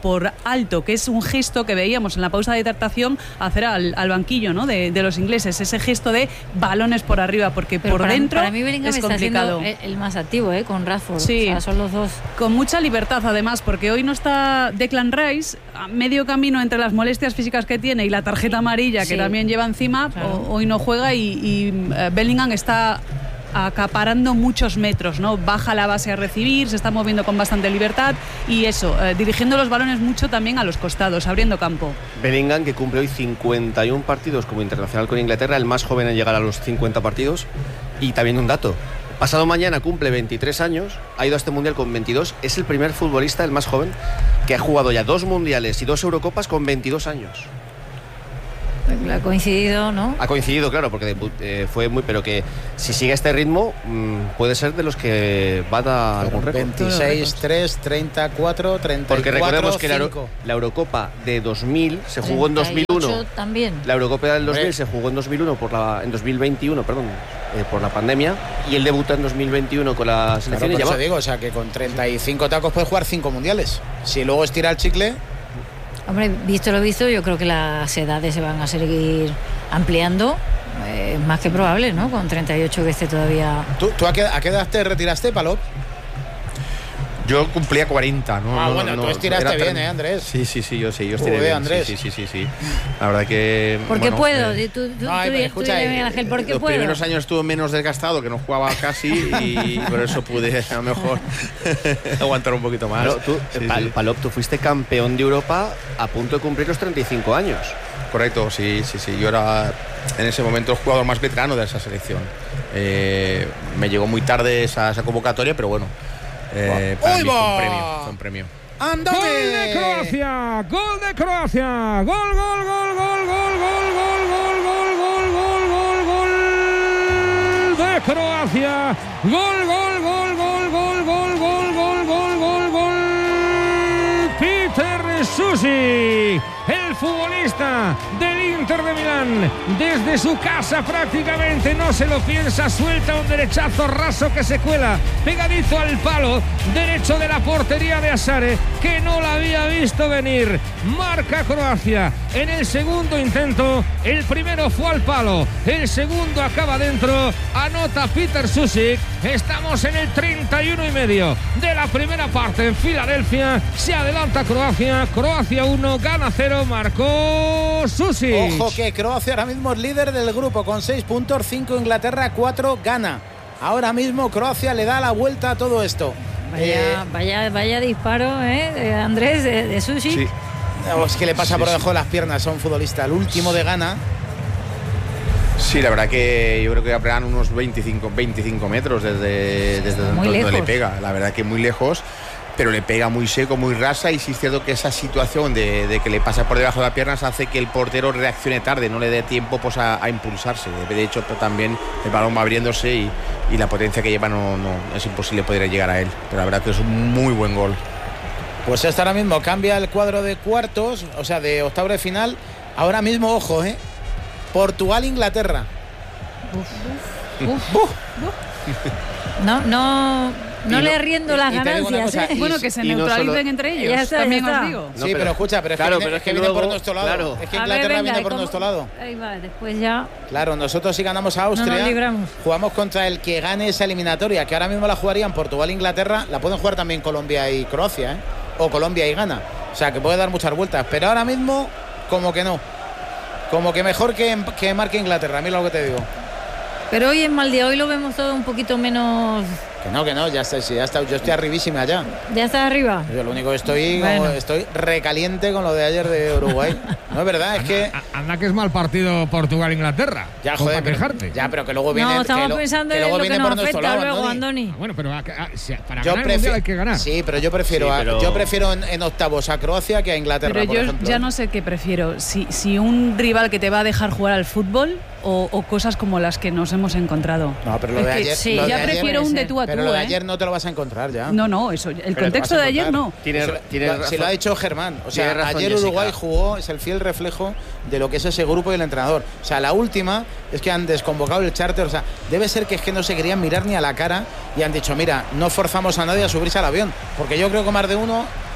por alto, que es un gesto que veíamos en la pausa de hidratación hacer al, al banquillo, ¿no? de, de los ingleses, ese gesto de balones por arriba, porque Pero por para, dentro para mí Bellingham es está complicado. siendo el, el más activo, ¿eh? Con Rashford. Sí. O sea, son los dos. Con mucha libertad además, porque hoy no está Declan Rice, a medio camino entre las molestias físicas que tiene y la tarjeta amarilla que Sí. también lleva encima, Claro. o, hoy no juega y, y uh, Bellingham está acaparando muchos metros, ¿no? Baja la base a recibir, se está moviendo con bastante libertad y eso, eh, dirigiendo los balones mucho también a los costados, abriendo campo. Bellingham, que cumple hoy cincuenta y uno partidos como internacional con Inglaterra, el más joven en llegar a los cincuenta partidos. Y también un dato: pasado mañana cumple veintitrés años, ha ido a este mundial con veintidós, es el primer futbolista, el más joven, que ha jugado ya dos mundiales y dos Eurocopas con veintidós años. Ha coincidido, ¿no? Ha coincidido, claro, porque debut, eh, fue muy... Pero que si sigue este ritmo, mmm, puede ser de los que va a dar algún récord. veintiséis, tres, treinta y cuatro, treinta y cuatro, Porque recordemos que la, Euro, cinco. la Eurocopa de dos mil se jugó en dos mil uno. También. La Eurocopa del dos mil Hombre. se jugó en dos mil uno por la, en dos mil veintiuno, perdón, eh, por la pandemia, y él debuta en dos mil veintiuno con la Claro, selección. por y ya eso va. digo, o sea que con treinta y cinco tacos puedes jugar cinco mundiales. Si luego estira el chicle. Hombre, visto lo visto, yo creo que las edades se van a seguir ampliando. Es eh, más que probable, ¿no? Con treinta y ocho que esté todavía. ¿Tú, tú a, qué, a qué edad te retiraste, Palop? Yo cumplía cuarenta, ¿no? Ah, no, bueno, no, tú no, estiraste era bien, tre- ¿eh, Andrés? Sí, sí, sí, yo sí, yo estiré Joder, bien. Andrés. Sí, sí, sí, sí, sí. La verdad que... Porque bueno, puedo. eh, Tú, tú, Ay, tú, pero tú escucha, dile, eh, Miguel Ángel, ¿por qué los puedo? primeros años estuve menos desgastado, que no jugaba casi, y por eso pude a lo mejor aguantar un poquito más. Claro, tú, Sí, Pal- sí. Palop, tú fuiste campeón de Europa a punto de cumplir los treinta y cinco años. Correcto, sí, sí, sí. Yo era en ese momento el jugador más veterano de esa selección. Eh, me llegó muy tarde esa, esa convocatoria, pero bueno, eh, para ¡Uy, mí fue va! un premio, fue un premio. ¡Andame! Gol de Croacia, gol de Croacia, gol, gol, gol, gol, gol, gol, gol, gol, gol, gol, gol, gol, gol de Croacia, gol, gol, gol, gol, gol, gol, gol, gol, gol, gol, gol, Peter Susi, el futbolista del Inter de Milán, desde su casa prácticamente no se lo piensa, suelta un derechazo raso que se cuela pegadizo al palo derecho de la portería de Asare, que no la había visto venir. Marca Croacia en el segundo intento, el primero fue al palo, el segundo acaba dentro, anota Peter Susic. Estamos en el treinta y uno y medio de la primera parte en Filadelfia, se adelanta Croacia, Croacia uno, gana cero, marcó Susic. Ojo que Croacia ahora mismo es líder del grupo con seis puntos, cinco Inglaterra, cuatro Ghana. Ahora mismo Croacia le da la vuelta a todo esto. Vaya, Eh, vaya, vaya disparo, ¿eh? De Andrés, de, de Susi. Sí. es que le pasa Sí, por sí. debajo de las piernas a un futbolista. El último de Ghana. Sí, la verdad que yo creo que pegan unos veinticinco, veinticinco metros desde, desde Muy donde lejos. le pega. La verdad que muy lejos, pero le pega muy seco, muy rasa, y sí es cierto que esa situación de, de que le pasa por debajo de las piernas hace que el portero reaccione tarde, no le dé tiempo pues, a, a impulsarse. De hecho, también el balón va abriéndose y, y la potencia que lleva no, no es imposible poder llegar a él. Pero la verdad que es un muy buen gol. Pues esto ahora mismo cambia el cuadro de cuartos, o sea, de octavo de final. Ahora mismo, ojo, ¿eh? Portugal-Inglaterra. No, no, no Y le no- riendo y- las y te digo una ganancias, cosa, ¿eh? y- Bueno, que se y no neutralicen solo- entre ellos. Ya está, también ya está. os digo. No, sí, pero- pero escucha, pero es claro, que, pero viene, es que que viene por luego- nuestro lado. claro. Es que A ver, Inglaterra venga, viene ¿y por cómo? nuestro lado. Ahí va, después ya. Claro, nosotros si ganamos a Austria, No nos libramos. jugamos contra el que gane esa eliminatoria, que ahora mismo la jugarían Portugal e Inglaterra, la pueden jugar también Colombia y Croacia, ¿eh? O Colombia y Ghana. O sea, que puede dar muchas vueltas, pero ahora mismo, como que no. Como que mejor que, que marque Inglaterra, mira lo que te digo. Pero hoy es mal día, hoy lo vemos todo un poquito menos. Que no, que no, ya está, sí, ya está, yo estoy arribísima ya. Ya está arriba. Yo lo único que estoy, Bueno. como estoy recaliente con lo de ayer de Uruguay. No es verdad, es que... A- Anda que es mal partido Portugal-Inglaterra. Ya, Como joder, para pero, quejarte. ya, pero que luego viene... No, estamos que lo- pensando que en luego lo que viene nos por nuestro afecta lado, luego, Andoni. Andoni. Ah, bueno, pero a- a- si- para Yo ganar el mundial hay que ganar. Sí, pero yo prefiero, Sí, a- pero- yo prefiero en, en octavos a Croacia que a Inglaterra, Pero por yo ejemplo. ya no sé qué prefiero, si, si un rival que te va a dejar jugar al fútbol o, o cosas como las que nos hemos encontrado. No, pero lo Es de que ayer... sí, lo de ya ayer- prefiero un de ser. tú a tú, Pero lo de ¿eh? ayer no te lo vas a encontrar ya. No, no, eso, el Pero te contexto vas a de ayer encontrar. no. Tiene, Eso lo- tiene lo- razón. Si lo ha dicho Germán, o sea, Tiene razón, ayer Jessica. Uruguay jugó, es el fiel reflejo de lo que es ese grupo y el entrenador. O sea, la última es que han desconvocado el charter, o sea, debe ser que es que no se querían mirar ni a la cara y han dicho, mira, no forzamos a nadie a subirse al avión, porque yo creo que más de uno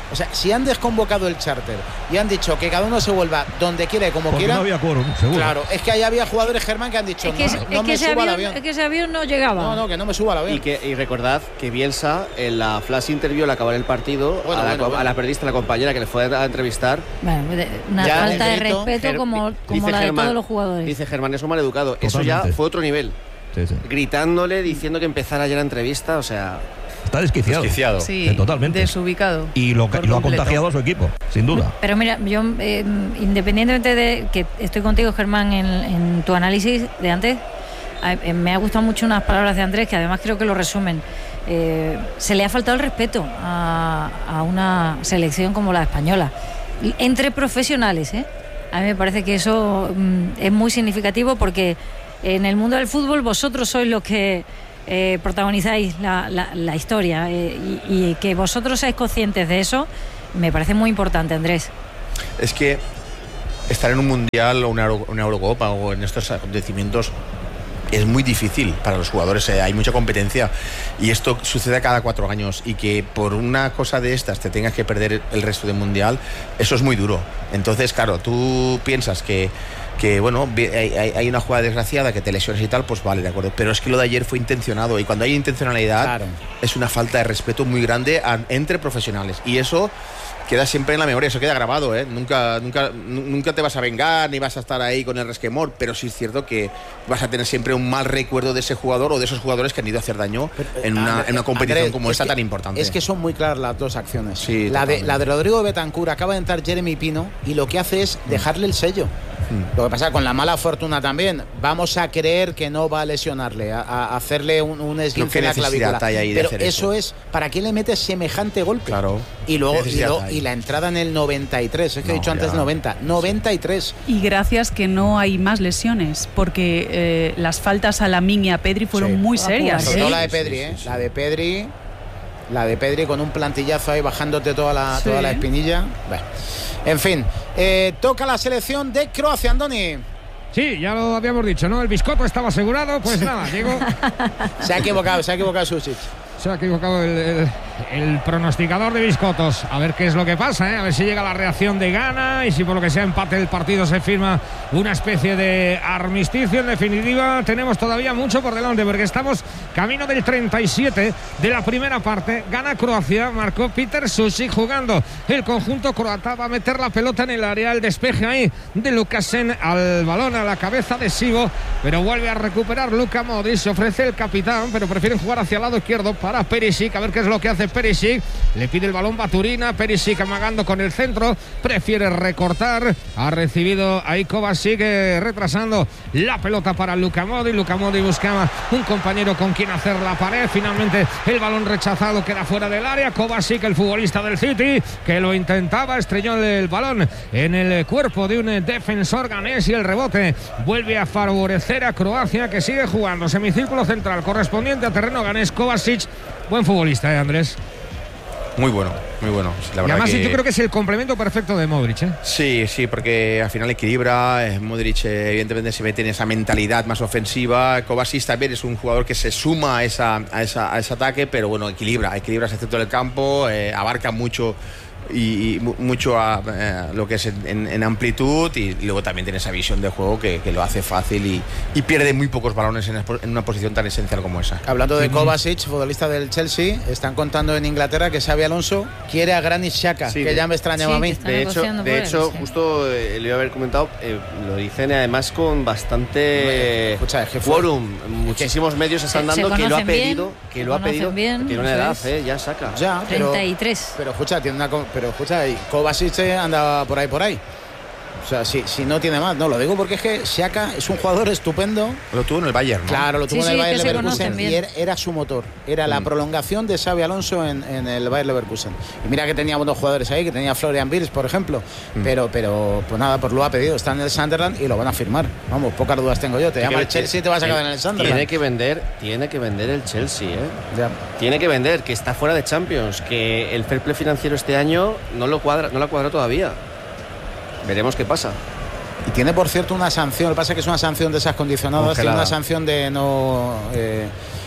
O sea, si han desconvocado el charter y han dicho que cada uno se vuelva donde quiera y como Porque quiera. no había quórum, seguro. Claro, es que ahí había jugadores, Germán, que han dicho Es que, no, es, no es me que suba avión, al avión. es que ese avión no llegaba. No, no, que no me suba al avión. Y, que, y recordad que Bielsa en la flash interview al acabar el partido Bueno, a, la, bueno, bueno. a la periodista, la compañera que le fue a entrevistar, Bueno, de- una Ya, falta de Negrito, respeto Ger- como, como dice la de Germán- todos los jugadores. dice Germán, es un maleducado. Eso ya Totalmente. fue otro nivel. Sí, sí. Gritándole, diciendo que empezara ya la entrevista, o sea, Está desquiciado. Desquiciado. Sí, Sí, totalmente. desubicado. Y lo, por lo ha completo. contagiado a su equipo, sin duda. Pero mira, yo eh, independientemente de que estoy contigo, Germán, en, en tu análisis de antes, a- eh, me ha gustado mucho unas palabras de Andrés que además creo que lo resumen. Eh, se le ha faltado el respeto a, a una selección como la española, y entre profesionales, ¿eh? A mí me parece que eso mm, es muy significativo porque en el mundo del fútbol vosotros sois los que eh, protagonizáis la, la- la historia eh, y, y que vosotros seáis conscientes de eso me parece muy importante, Andrés. Es que estar en un mundial o una, Euro- una Eurocopa o en estos acontecimientos es muy difícil para los jugadores, eh, hay mucha competencia y esto sucede cada cuatro años y que por una cosa de estas te tengas que perder el resto del mundial, eso es muy duro. Entonces, claro, tú piensas que, que bueno, vi- hay, hay- hay una jugada desgraciada que te lesiones y tal, pues vale, de acuerdo, pero es que lo de ayer fue intencionado y cuando hay intencionalidad Claro. es una falta de respeto muy grande a- entre profesionales y eso queda siempre en la memoria, eso queda grabado, ¿eh? Nunca, nunca, nu- nunca te vas a vengar ni vas a estar ahí con el resquemor, pero sí es cierto que vas a tener siempre un mal recuerdo de ese jugador o de esos jugadores que han ido a hacer daño en una, en una competición Andrés, como es esta que- tan importante. Es que son muy claras las dos acciones. Sí, la, de, totalmente. la de Rodrigo Betancur, acaba de entrar Jeremy Pino y lo que hace es dejarle el sello. Lo que pasa con la mala fortuna también, vamos a creer que no va a lesionarle, a, a hacerle un, un esguince ¿qué en la necesidad clavícula. hay ahí de Pero hacer eso eso? es, ¿para qué le metes semejante golpe? Claro. Y luego ¿Qué y, necesidad luego- hay? y la entrada en el noventa y tres, es que he No, dicho antes ya. noventa, noventa y tres. Y gracias que no hay más lesiones, porque eh, las faltas a Lamine y a Pedri fueron Sí. muy Ah, serias. pues, Sobre Sí. todo la de Sí, Pedri, sí, ¿eh? sí. La de Pedri, la de Pedri con un plantillazo ahí bajándote toda la, Sí. toda la espinilla. Bueno. En fin, eh, toca la selección de Croacia, Andoni. Sí, ya lo habíamos dicho, ¿no? El biscotto estaba asegurado, pues nada, llegó. Se ha equivocado, se ha equivocado Susic. Se ha equivocado el, el- el pronosticador de biscotos. A ver qué es lo que pasa, ¿eh? A ver si llega la reacción de Ghana y si por lo que sea empate el partido se firma una especie de armisticio. En definitiva, tenemos todavía mucho por delante porque estamos camino del treinta y siete de la primera parte. Gana Croacia, marcó Peter Susic jugando. El conjunto croata va a meter la pelota en el área, el despeje ahí de Lukasen al balón a la cabeza de Sigo, pero vuelve a recuperar Luka Modric. Se ofrece el capitán, pero prefieren jugar hacia el lado izquierdo para Perisic, a ver qué es lo que hace Perisic. Le pide el balón Baturina, Perisic amagando con el centro, prefiere recortar, ha recibido ahí Kovacic eh, retrasando la pelota para Luka Modric. Luka Modric buscaba un compañero con quien hacer la pared, finalmente el balón rechazado queda fuera del área. Kovacic, el futbolista del City, que lo intentaba, estrelló el balón en el cuerpo de un defensor ganés y el rebote vuelve a favorecer a Croacia, que sigue jugando semicírculo central correspondiente a terreno ganés. Kovacic, buen futbolista, ¿eh, Andrés? Muy bueno, muy bueno. La Y verdad además que... yo creo que es el complemento perfecto de Modric, ¿eh? Sí, sí, porque al final equilibra. eh, Modric, eh, evidentemente, se mete en esa mentalidad más ofensiva. Kovacic también es un jugador que se suma a, esa, a, esa, a ese ataque, pero bueno, equilibra, equilibra ese centro del campo, eh, abarca mucho y, y mu- mucho a eh, lo que es en, en- en amplitud y luego también tiene esa visión de juego que, que lo hace fácil y, y pierde muy pocos balones en, en una posición tan esencial como esa. Hablando de Kovacic, futbolista del Chelsea, están contando en Inglaterra que Xabi Alonso quiere a Granit Xhaka, Sí, que de- ya me extrañaba Sí, a mí. que está De hecho, negociando de por él, hecho sí. justo eh, le iba a haber comentado, eh, lo dicen además con bastante Escucha, es que fue- quórum. Muchísimos medios están Se- se dando que lo ha conocen bien, pedido, que se lo ha conocen pedido. bien, tiene una eso edad, es. eh, ya saca. Ya, pero, treinta y tres. pero escucha, tiene una, co- pero escucha, y Kovacic eh, anda por ahí, por ahí. O sea, si, si no tiene más, no, lo digo porque es que Xhaka es un jugador estupendo. Lo tuvo en el Bayern, ¿no? Claro, lo tuvo Sí, en el sí, Bayer que se Leverkusen conocen bien. y era, era su motor, era la Mm. prolongación de Xabi Alonso en, en el Bayer Leverkusen. Y mira que tenía buenos jugadores ahí, que tenía Florian Wirtz, por ejemplo, Mm. pero pero pues nada, pues lo ha pedido, está en el Sunderland y lo van a firmar. Vamos, pocas dudas tengo yo, te llama el Chelsea y te vas a quedar en el Sunderland. Tiene que vender, tiene que vender el Chelsea, ¿eh? Ya. Tiene que vender, que está fuera de Champions, que el fair play financiero este año no lo cuadra, no lo cuadra todavía. Veremos qué pasa. Y tiene, por cierto, una sanción. Lo que pasa es que es una sanción de esas condicionadas. Congelada. Tiene una sanción de no. Eh,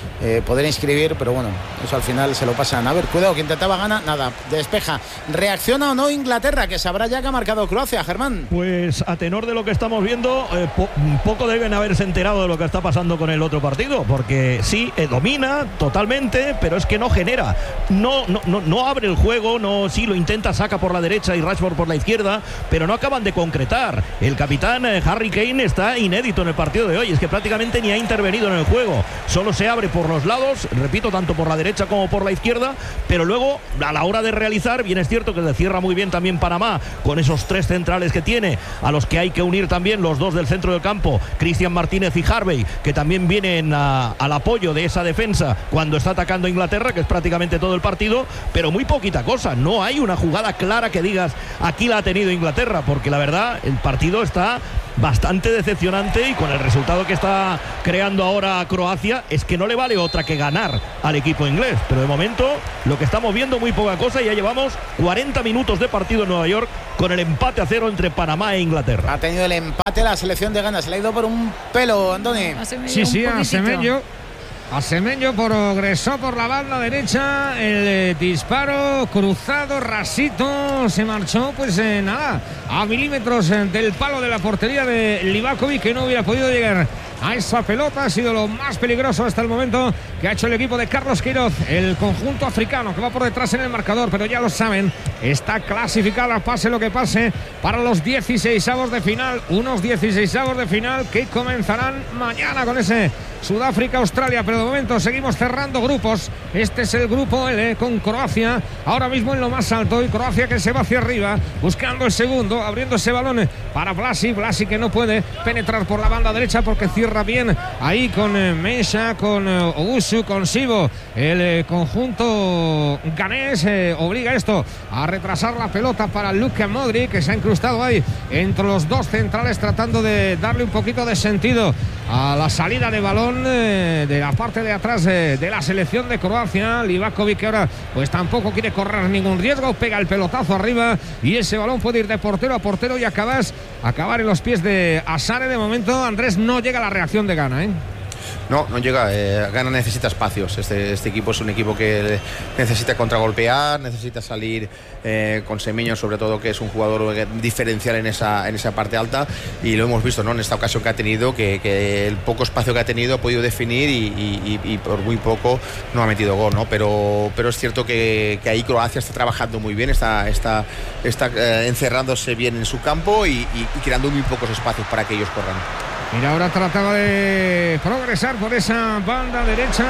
eh, poder inscribir, pero bueno, eso al final se lo pasan. A ver, cuidado, que intentaba ganar, nada, despeja. ¿Reacciona o no Inglaterra? Que sabrá ya que ha marcado Croacia, Germán. Pues a tenor de lo que estamos viendo, eh, po poco deben haberse enterado de lo que está pasando con el otro partido, porque sí, eh, domina totalmente, pero es que no genera, no, no, no, no abre el juego, no, sí lo intenta, saca por la derecha y Rashford por la izquierda, pero no acaban de concretar. El capitán eh, Harry Kane está inédito en el partido de hoy, es que prácticamente ni ha intervenido en el juego, solo se abre por los lados, repito, tanto por la derecha como por la izquierda, pero luego a la hora de realizar, bien es cierto que le cierra muy bien también Panamá con esos tres centrales que tiene, a los que hay que unir también los dos del centro del campo, Cristian Martínez y Harvey, que también vienen a, al apoyo de esa defensa cuando está atacando Inglaterra, que es prácticamente todo el partido, pero muy poquita cosa, no hay una jugada clara que digas aquí la ha tenido Inglaterra, porque la verdad el partido está bastante decepcionante y con el resultado que está creando ahora Croacia es que no le vale otra que ganar al equipo inglés, pero de momento lo que estamos viendo muy poca cosa y ya llevamos cuarenta minutos de partido en Nueva York con el empate a cero entre Panamá e Inglaterra. Ha tenido el empate la selección de Ghana, se le ha ido por un pelo, Andoni. Sí, sí, a Semenyo. A Semenyo progresó por la banda derecha, el eh, disparo cruzado, rasito, se marchó pues eh, nada, a milímetros eh, del palo de la portería de Livakovic, que no hubiera podido llegar a esa pelota. Ha sido lo más peligroso hasta el momento que ha hecho el equipo de Carlos Queiroz, el conjunto africano que va por detrás en el marcador, pero ya lo saben, está clasificada, pase lo que pase, para los dieciseisavos de final, unos dieciseisavos de final que comenzarán mañana con ese Sudáfrica-Australia, pero de momento seguimos cerrando grupos. Este es el grupo L con Croacia ahora mismo en lo más alto, y Croacia que se va hacia arriba buscando el segundo, abriendo ese balón para Blasi, Blasi que no puede penetrar por la banda derecha porque cierra bien ahí con eh, Mensah, con eh, Owusu, con Sibo. El eh, conjunto ganés eh, obliga esto a retrasar la pelota para Luka Modric, que se ha incrustado ahí entre los dos centrales tratando de darle un poquito de sentido a la salida de balón eh, de la parte de atrás eh, de la selección de Croacia. Livakovic, que ahora pues tampoco quiere correr ningún riesgo, pega el pelotazo arriba y ese balón puede ir de portero a portero y acabas acabar en los pies de Asare. De momento, Andrés, no llega la reacción de Ghana, ¿eh? No, no llega. Eh, Ghana necesita espacios. Este, este equipo es un equipo que necesita contragolpear, necesita salir eh, con Semenyo, sobre todo, que es un jugador diferencial en esa, en esa parte alta, y lo hemos visto, ¿no?, en esta ocasión que ha tenido, que, que el poco espacio que ha tenido ha podido definir y, y, y por muy poco no ha metido gol, ¿no? Pero, pero es cierto que, que ahí Croacia está trabajando muy bien, está, está, está eh, encerrándose bien en su campo y, y, y creando muy pocos espacios para que ellos corran. Mira, ahora trataba de progresar por esa banda derecha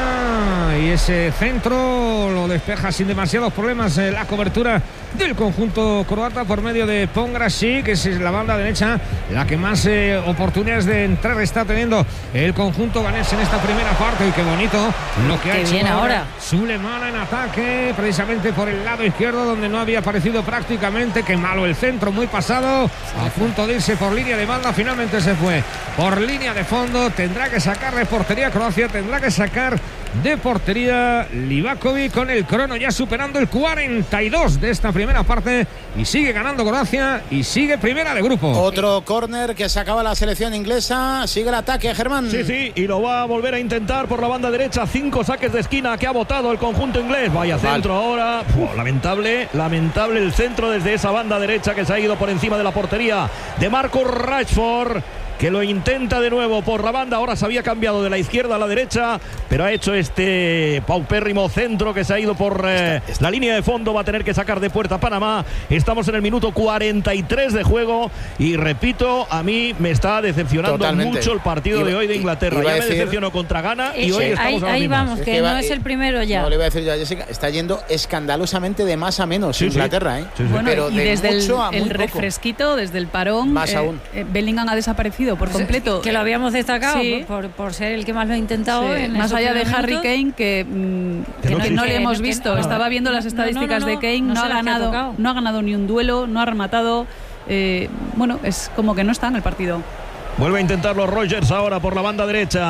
y ese centro lo despeja sin demasiados problemas eh, la cobertura del conjunto croata por medio de Pongracic, que es la banda derecha la que más eh, oportunidades de entrar está teniendo el conjunto ganés en esta primera parte. Y qué bonito lo que ha hecho ahora, ahora Sulemana en ataque, precisamente por el lado izquierdo donde no había aparecido prácticamente. Qué malo el centro, muy pasado, a punto de irse por línea de banda, finalmente se fue por línea de fondo. Tendrá que sacar de portería Croacia, tendrá que sacar de portería Livakovic, con el crono ya superando el cuarenta y dos de esta primera parte, y sigue ganando Croacia y sigue primera de grupo. Otro córner que sacaba la selección inglesa, sigue el ataque, Germán. Sí, sí, y lo va a volver a intentar por la banda derecha. Cinco saques de esquina que ha botado el conjunto inglés. Vaya Mal. centro ahora. Uf, lamentable, lamentable el centro desde esa banda derecha que se ha ido por encima de la portería de Marcus Rashford, que lo intenta de nuevo por la banda. Ahora se había cambiado de la izquierda a la derecha, pero ha hecho este paupérrimo centro que se ha ido por eh, está, está. la línea de fondo. Va a tener que sacar de puerta Panamá. Estamos en el minuto cuarenta y tres de juego y repito, a mí me está decepcionando Totalmente. mucho el partido iba, de hoy de Inglaterra. Ya decir, me decepcionó contra Ghana y, y hoy sí, estamos ahí, ahí vamos, que, que va, no es el primero ya. No, le voy a decir yo a Jessica, está yendo escandalosamente de más a menos sí, Inglaterra, sí. ¿eh? Sí, sí. Bueno, pero y de desde mucho el, a muy el poco. refresquito, desde el parón, más eh, aún. Eh, Bellingham ha desaparecido por completo. Que lo habíamos destacado sí. por, por ser el que más lo ha intentado. Sí. En más allá de Harry minutos. Kane, que, mmm, que, que, no, que no le hemos que, visto. no, Estaba viendo las estadísticas no, no, no, de Kane, no, no ha ganado, no ha ganado ni un duelo, no ha rematado. Eh, bueno, es como que no está en el partido. Vuelve a intentarlo Rogers ahora por la banda derecha.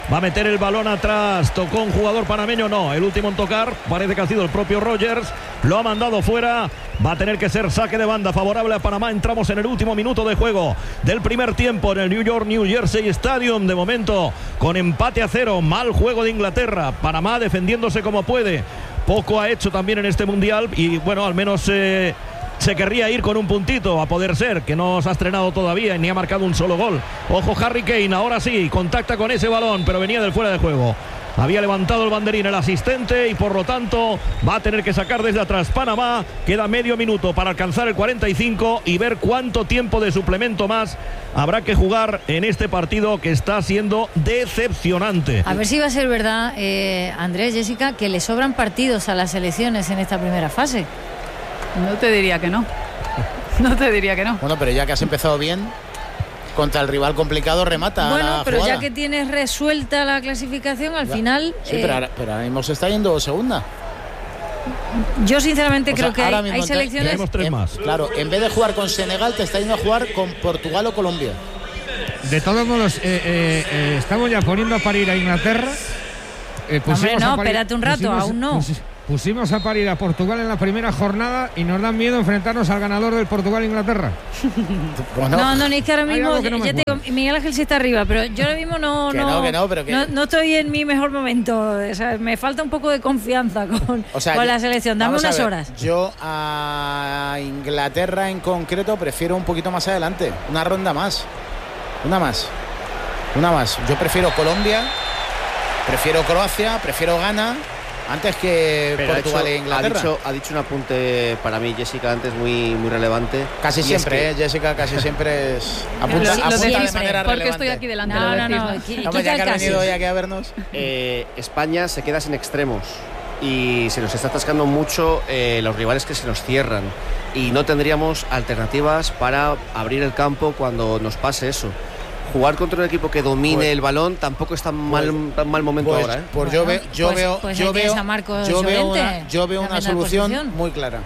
Va a meter el balón atrás. Tocó un jugador panameño. No, el último en tocar parece que ha sido el propio Rogers. Lo ha mandado fuera. Va a tener que ser saque de banda favorable a Panamá. Entramos en el último minuto de juego del primer tiempo en el New York New Jersey Stadium. De momento con empate a cero. Mal juego de Inglaterra. Panamá defendiéndose como puede. Poco ha hecho también en este mundial. Y bueno, al menos... Eh, se querría ir con un puntito, a poder ser, que no se ha estrenado todavía y ni ha marcado un solo gol. Ojo, Harry Kane, ahora sí, contacta con ese balón, pero venía del fuera de juego. Había levantado el banderín el asistente y por lo tanto va a tener que sacar desde atrás Panamá. Queda medio minuto para alcanzar el cuarenta y cinco y ver cuánto tiempo de suplemento más habrá que jugar en este partido que está siendo decepcionante. A ver si va a ser verdad, eh, Andrés, Jessica, que le sobran partidos a las selecciones en esta primera fase. No te diría que no. No te diría que no. Bueno, pero ya que has empezado bien, contra el rival complicado remata. Bueno, la pero jugada. Ya que tienes resuelta la clasificación, al ya. final... Sí, eh, pero, ahora, pero ahora mismo se está yendo segunda. Yo sinceramente O creo sea, que hay, ahora hay mismo selecciones... Tenemos tres en, más. Claro, en vez de jugar con Senegal, te está yendo a jugar con Portugal o Colombia. De todos modos, eh, eh, eh, estamos ya poniendo a parir a Inglaterra. Eh, Hombre, no, a parir, espérate un rato, pusimos, aún no. Pusi, pusimos a parir a Portugal en la primera jornada y nos dan miedo enfrentarnos al ganador del Portugal-Inglaterra. Bueno, No, no, ni es que ahora Hay mismo, algo que no me ya te acuerdo. digo, Miguel Ángel sí está arriba, pero yo ahora mismo no, Que no, no, que no, pero que- no, no estoy en mi mejor momento. O sea, me falta un poco de confianza con, o sea, con yo- la selección. Dame vamos a unas ver, horas. Yo a Inglaterra en concreto prefiero un poquito más adelante, una ronda más, una más, una más. Yo prefiero Colombia, prefiero Croacia, prefiero Ghana antes que Pero ha Portugal hecho- e Inglaterra. Ha dicho, ha dicho un apunte para mí, Jessica, antes muy, muy relevante. Casi Y es siempre, que- ¿eh? Jessica, casi siempre es Lo- apunta, lo apunta de de siempre, manera porque relevante. estoy aquí delante. No, lo no, decís, no. ¿no? qui- Hombre, ya quita que el ha casi. venido hoy aquí a vernos. Eh, España se queda sin extremos y se nos está atascando mucho eh, los rivales que se nos cierran y no tendríamos alternativas para abrir el campo cuando nos pase eso. Jugar contra un equipo que domine Pues- el balón tampoco es tan mal, tan mal momento Pues, ahora, ¿eh? pues yo, Bueno, ve- yo pues- veo, pues yo ahí tienes veo, a Marcos yo veo Llorente, una, yo veo una cambiando de solución posición. muy clara.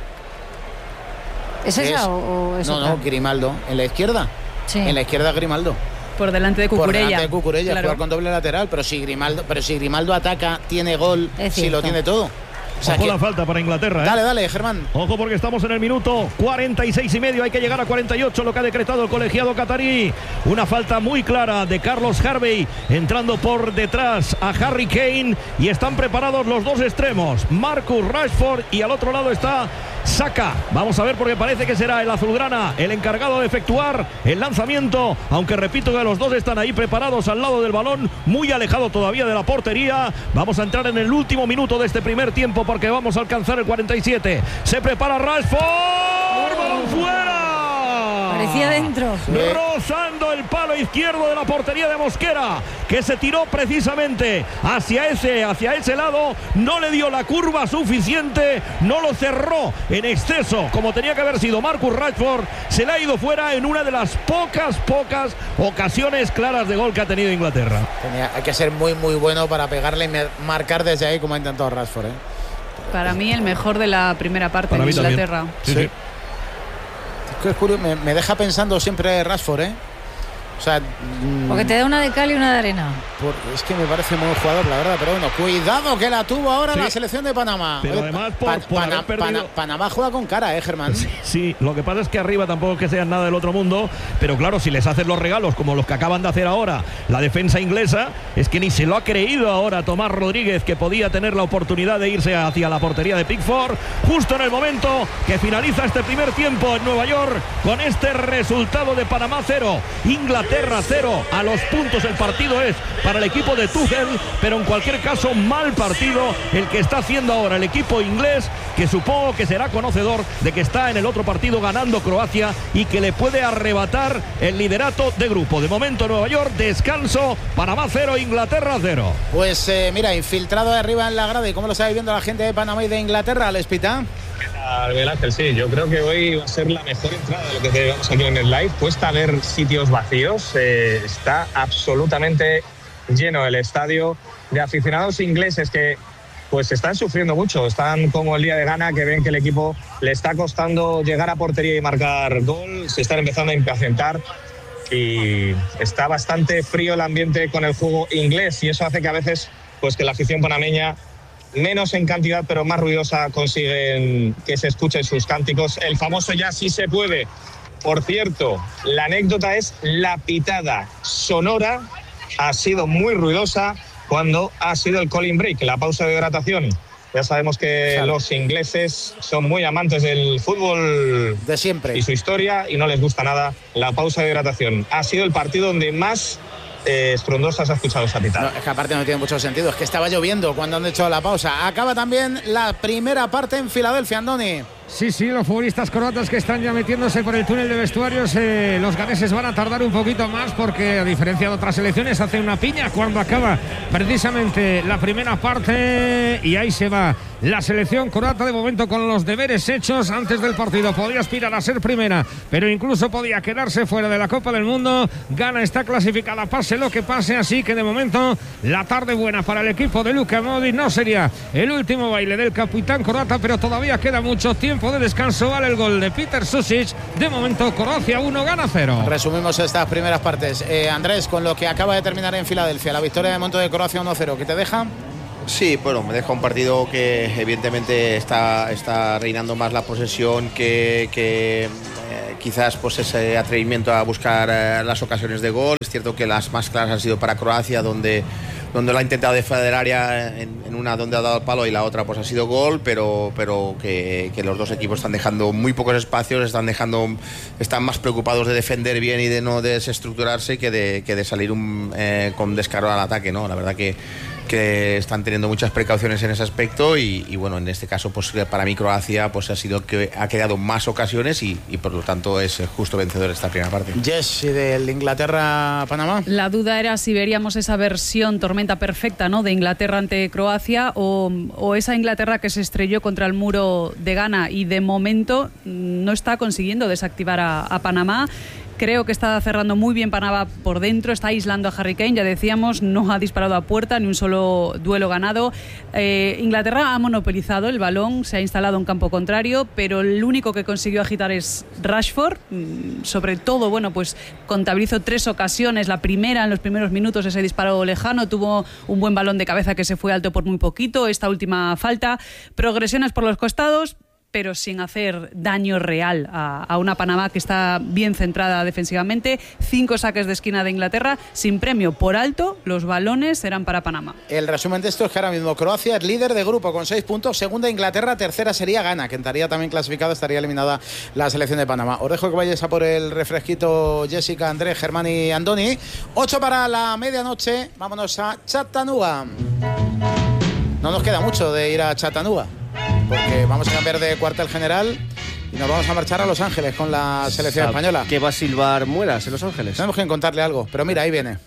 ¿Es Es- esa o, o es No, otra? no, Grimaldo en la izquierda. Sí. En la izquierda Grimaldo. Por delante de Por Cucurella. delante de Cucurella, Claro. jugar con doble lateral, pero si Grimaldo, pero si Grimaldo ataca, tiene gol, Es si cierto. lo tiene todo. O sea Ojo que- la falta para Inglaterra, ¿eh? dale, dale, Germán. Ojo porque estamos en el minuto cuarenta y seis y medio, hay que llegar a cuarenta y ocho, lo que ha decretado el colegiado catarí. Una falta muy clara de Carlos Harvey entrando por detrás a Harry Kane y están preparados los dos extremos, Marcus Rashford y al otro lado está Saka. Vamos a ver porque parece que será el azulgrana el encargado de efectuar el lanzamiento, aunque repito que los dos están ahí preparados al lado del balón, muy alejado todavía de la portería. Vamos a entrar en el último minuto de este primer tiempo porque vamos a alcanzar el cuarenta y siete. Se prepara Rashford, balón fuera. Parecía dentro. Rozando el palo izquierdo de la portería de Mosquera, que se tiró precisamente hacia ese, hacia ese lado, no le dio la curva suficiente, no lo cerró en exceso como tenía que haber sido Marcus Rashford, se le ha ido fuera en una de las pocas, pocas ocasiones claras de gol que ha tenido Inglaterra. Tenía- hay que ser muy, muy bueno para pegarle y me- marcar desde ahí como ha intentado Rashford, ¿eh? Para mí el mejor de la primera parte Para de mí también. Inglaterra. Sí, Sí. sí. Es que es curioso, me, me deja pensando siempre Rashford, ¿eh? O sea, mm, Porque te da una de cal y una de arena. por- es que me parece muy buen jugador, la verdad, pero bueno, cuidado que la tuvo ahora Sí. la selección de Panamá. Pero Oye, además por- Pa- por haber Pana- perdido- Pana- Panamá juega con cara, ¿eh, Germán? Sí, lo que pasa es que arriba tampoco es que sean nada del otro mundo, pero claro, si les haces los regalos como los que acaban de hacer ahora la defensa inglesa, es que ni se lo ha creído ahora Tomás Rodríguez, que podía tener la oportunidad de irse hacia la portería de Pickford, justo en el momento que finaliza este primer tiempo en Nueva York, con este resultado de Panamá cero, Inglaterra cero, a los puntos el partido es para el equipo de Tuchel, pero en cualquier caso mal partido el que está haciendo ahora el equipo inglés, que supongo que será conocedor de que está en el otro partido ganando Croacia y que le puede arrebatar el liderato de grupo. De momento Nueva York, descanso, Panamá cero, Inglaterra cero. Pues eh, mira, infiltrado de arriba en la grada. ¿Y cómo lo está viendo la gente de Panamá y de Inglaterra, Lespita? Miguel Ángel, sí, yo creo que hoy va a ser la mejor entrada de lo que llevamos aquí en el live. Cuesta ver sitios vacíos, eh, está absolutamente lleno el estadio de aficionados ingleses que pues están sufriendo mucho, están como el día de Ghana, que ven que el equipo le está costando llegar a portería y marcar gol, se están empezando a impacientar. y está bastante frío el ambiente con el juego inglés y eso hace que a veces pues que la afición panameña, menos en cantidad pero más ruidosa, consiguen que se escuchen sus cánticos. El famoso "ya sí se puede". Por cierto, la anécdota es la pitada sonora ha sido muy ruidosa cuando ha sido el calling break, la pausa de hidratación. Ya sabemos que claro, los ingleses son muy amantes del fútbol de siempre y su historia y no les gusta nada la pausa de hidratación. Ha sido el partido donde más eh, estrondosa se ha escuchado esa pitada. No, es que aparte no tiene mucho sentido, es que estaba lloviendo cuando han hecho la pausa. Acaba también la primera parte en Filadelfia, Andoni. Sí, sí, los futbolistas croatas que están ya metiéndose por el túnel de vestuarios, eh, los ganeses van a tardar un poquito más porque a diferencia de otras selecciones hacen una piña cuando acaba precisamente la primera parte y ahí se va la selección croata de momento con los deberes hechos antes del partido. Podía aspirar a ser primera, pero incluso podía quedarse fuera de la Copa del Mundo. Ghana está clasificada, pase lo que pase, así que de momento la tarde buena para el equipo de Luka Modric. No sería el último baile del capitán croata, pero todavía queda mucho tiempo de descanso. Vale el gol de Peter Sušić. De momento Croacia uno, Ghana cero. Resumimos estas primeras partes. Eh, Andrés, con lo que acaba de terminar en Filadelfia, la victoria de momento de Croacia uno cero, ¿qué te deja? Sí, bueno, me deja un partido que evidentemente está, está reinando más la posesión, que, que eh, quizás pues ese atrevimiento a buscar eh, las ocasiones de gol. Es cierto que las más claras han sido para Croacia, donde donde lo ha intentado de fuera del área, en, en una donde ha dado el palo y la otra pues ha sido gol, pero, pero que, que los dos equipos están dejando muy pocos espacios, están dejando, están más preocupados de defender bien y de no desestructurarse que de, que de salir un, eh, con descaro al ataque, ¿no? La verdad que que están teniendo muchas precauciones en ese aspecto y, y bueno, en este caso pues para mí Croacia pues ha sido que ha creado más ocasiones y, y por lo tanto es justo vencedor esta primera parte. Jess, ¿y del Inglaterra-Panamá? La duda era si veríamos esa versión tormenta perfecta, ¿no?, de Inglaterra ante Croacia o, o esa Inglaterra que se estrelló contra el muro de Ghana y de momento no está consiguiendo desactivar a, a Panamá. Creo que está cerrando muy bien Panamá por dentro, está aislando a Harry Kane, ya decíamos, no ha disparado a puerta, ni un solo duelo ganado. Eh, Inglaterra ha monopolizado el balón, se ha instalado en campo contrario, pero el único que consiguió agitar es Rashford. Sobre todo, bueno, pues contabilizó tres ocasiones. La primera, en los primeros minutos, ese disparo lejano, tuvo un buen balón de cabeza que se fue alto por muy poquito. Esta última falta, progresiones por los costados, pero sin hacer daño real a, a una Panamá que está bien centrada defensivamente. Cinco saques de esquina de Inglaterra, sin premio por alto, los balones serán para Panamá. El resumen de esto es que ahora mismo Croacia es líder de grupo con seis puntos, segunda Inglaterra, tercera sería Ghana, que estaría también clasificado, estaría eliminada la selección de Panamá. Os dejo que vayáis a por el refresquito, Jessica, Andrés, Germán y Andoni. Ocho para la medianoche, vámonos a Chattanooga. No nos queda mucho de ir a Chattanooga, porque vamos a cambiar de cuartel general y nos vamos a marchar a Los Ángeles con la selección española. ¿Qué va a silbar Muelas en Los Ángeles? Tenemos que contarle algo, pero mira, ahí viene.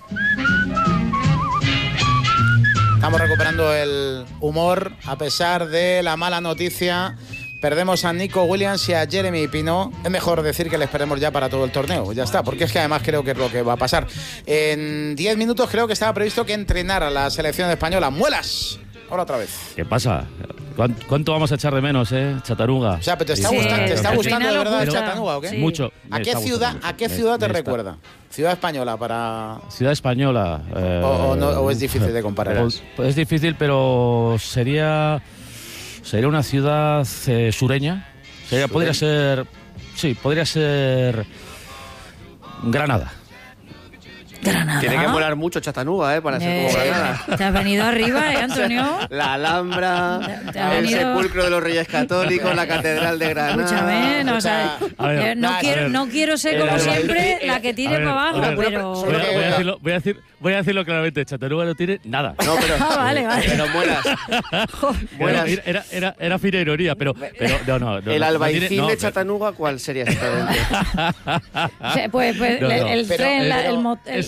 Estamos recuperando el humor a pesar de la mala noticia. Perdemos a Nico Williams y a Jeremy Pino. Es mejor decir que le esperemos ya para todo el torneo. Ya está, porque es que además creo que es lo que va a pasar. En diez minutos creo que estaba previsto que entrenara la selección española. ¡Muelas! Ahora otra vez. ¿Qué pasa? ¿Cuánto vamos a echar de menos, eh? Chattanooga. O sea, pero te está, sí, gustando, ¿te está gustando de verdad pero, Chattanooga o qué? Sí. Mucho. ¿A qué ciudad, ¿a qué ciudad te recuerda? ¿Ciudad española para...? Ciudad española. Eh, o, o, no, ¿O es difícil de comparar? Pues, pues es difícil, pero sería... Sería una ciudad eh, sureña. Sería, podría ser... Sí, podría ser... Granada. Granada. Tiene que molar mucho Chattanooga, ¿eh? Para ser eh, como Granada. Te has venido arriba, ¿eh, Antonio? La Alhambra, te, te el venido... sepulcro de los Reyes Católicos, la Catedral de Granada. Escúchame, no, o sea, ver, no, quiero, no quiero ser como siempre la que tire para abajo, ver, pero... Voy a, voy, a decirlo, voy, a decir, voy a decirlo claramente, Chattanooga no tiene nada. No, pero... ah, vale, vale. Pero Muelas. Muelas. Era, era, era, era fina ironía, pero, pero no, no, no. El albaicín no tiene, no, de Chattanooga, ¿cuál sería exactamente? Pues, pues no, no. el, el pero, tren, pero, la, el, mo, el, es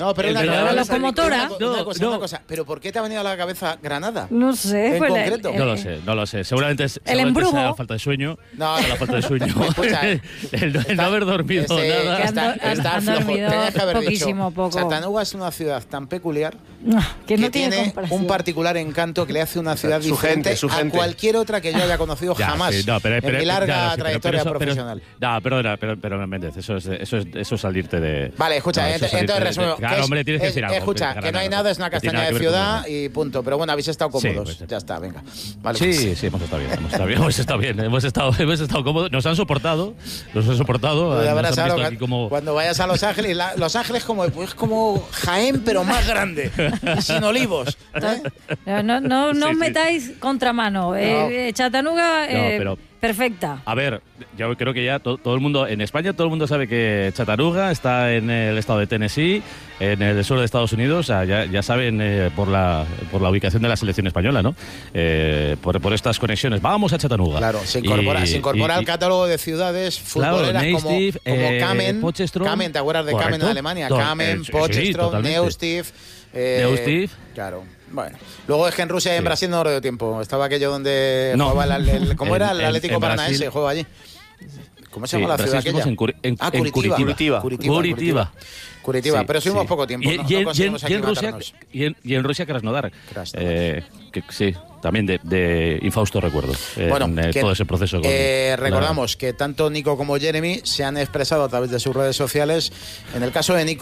No, pero el una, verdadero- una- La locomotora. una- una No, cosa, no. una cosa. ¿Pero por qué te ha venido a la cabeza Granada? No sé. En pues la- concreto. el- No lo sé, no lo sé. Seguramente es El seguramente embrujo. sea la falta de sueño. No, la falta de sueño. Escucha, el, no- el no haber dormido Este, nada. Que han Está, do- han- está han flojo. dormido Tenías que haber poquísimo, dicho, poco. Chattanooga es una ciudad tan peculiar No, que que no tiene, tiene comparación. un particular encanto que le hace una ciudad Su diferente gente, su a gente. cualquier otra que yo haya conocido Ya, jamás sí, no, pero- pero- en mi larga ya, sí, pero- trayectoria pero eso- pero- profesional. No, perdona, pero, pero Méndez, eso es, eso es, eso es salirte de. Vale, escucha, no, eso ent- es salirte entonces de- resumimos. Claro, que es- hombre, tienes que es- decir algo. Escucha, Granada, que no hay nada, es una que tiene castaña nada de que ver con ciudad Granada. y punto. Pero bueno, habéis estado Sí, cómodos. pues- Ya está, venga. Vale, Sí, pues- sí, hemos estado bien, hemos estado bien, hemos estado bien, hemos estado, hemos estado cómodos, nos han soportado, nos han soportado, Ya nos verás han ahora visto cu- aquí como... cuando vayas a Los Ángeles, la- Los Ángeles como, pues, como Jaén, pero más grande, y sin olivos. ¿eh? No, no, no, no Sí, os sí. metáis contramano. Eh, eh, Chattanooga, eh, pero- perfecta. A ver, yo creo que ya to- todo el mundo, en España todo el mundo sabe que Chattanooga está en el estado de Tennessee, en el sur de Estados Unidos, o sea, ya, ya saben eh, por, la, por la ubicación de la selección española, ¿no? Eh, por, por estas conexiones. Vamos a Chattanooga. Claro, se incorpora, Y- se incorpora y- al catálogo de ciudades Claro, futboleras como, Neustift, como eh, Kamen, Potchefstroom. Kamen, ¿te acuerdas de Kamen Correcto. en Alemania? To- Kamen, eh, sí, sí, Potchefstroom, totalmente. Neustift. eh, Neustift. Claro. Bueno, luego es que en Rusia y en Sí. Brasil no dio tiempo. Estaba aquello donde No. jugaba el, el- ¿cómo En- era? El en- Atlético en Paranaense, Brasil- juega allí. ¿Cómo se Sí, llama la Brasil ciudad estuvimos aquella? en Curi- en- ah, en Curitiba. Curitiba. Curitiba. Curitiba. Curitiba, Sí, pero estuvimos sí. poco tiempo. Y, no, y no en- conseguimos y en- aquí y en Rusia, matarnos. y, en, y en Rusia Krasnodar. Krasnodar. Eh, que, sí, también de, de infausto recuerdo. eh, Bueno, en, eh, que, todo ese proceso. con eh, la- recordamos que tanto Nico como Jeremy se han expresado a través de sus redes sociales. En el caso de Nico,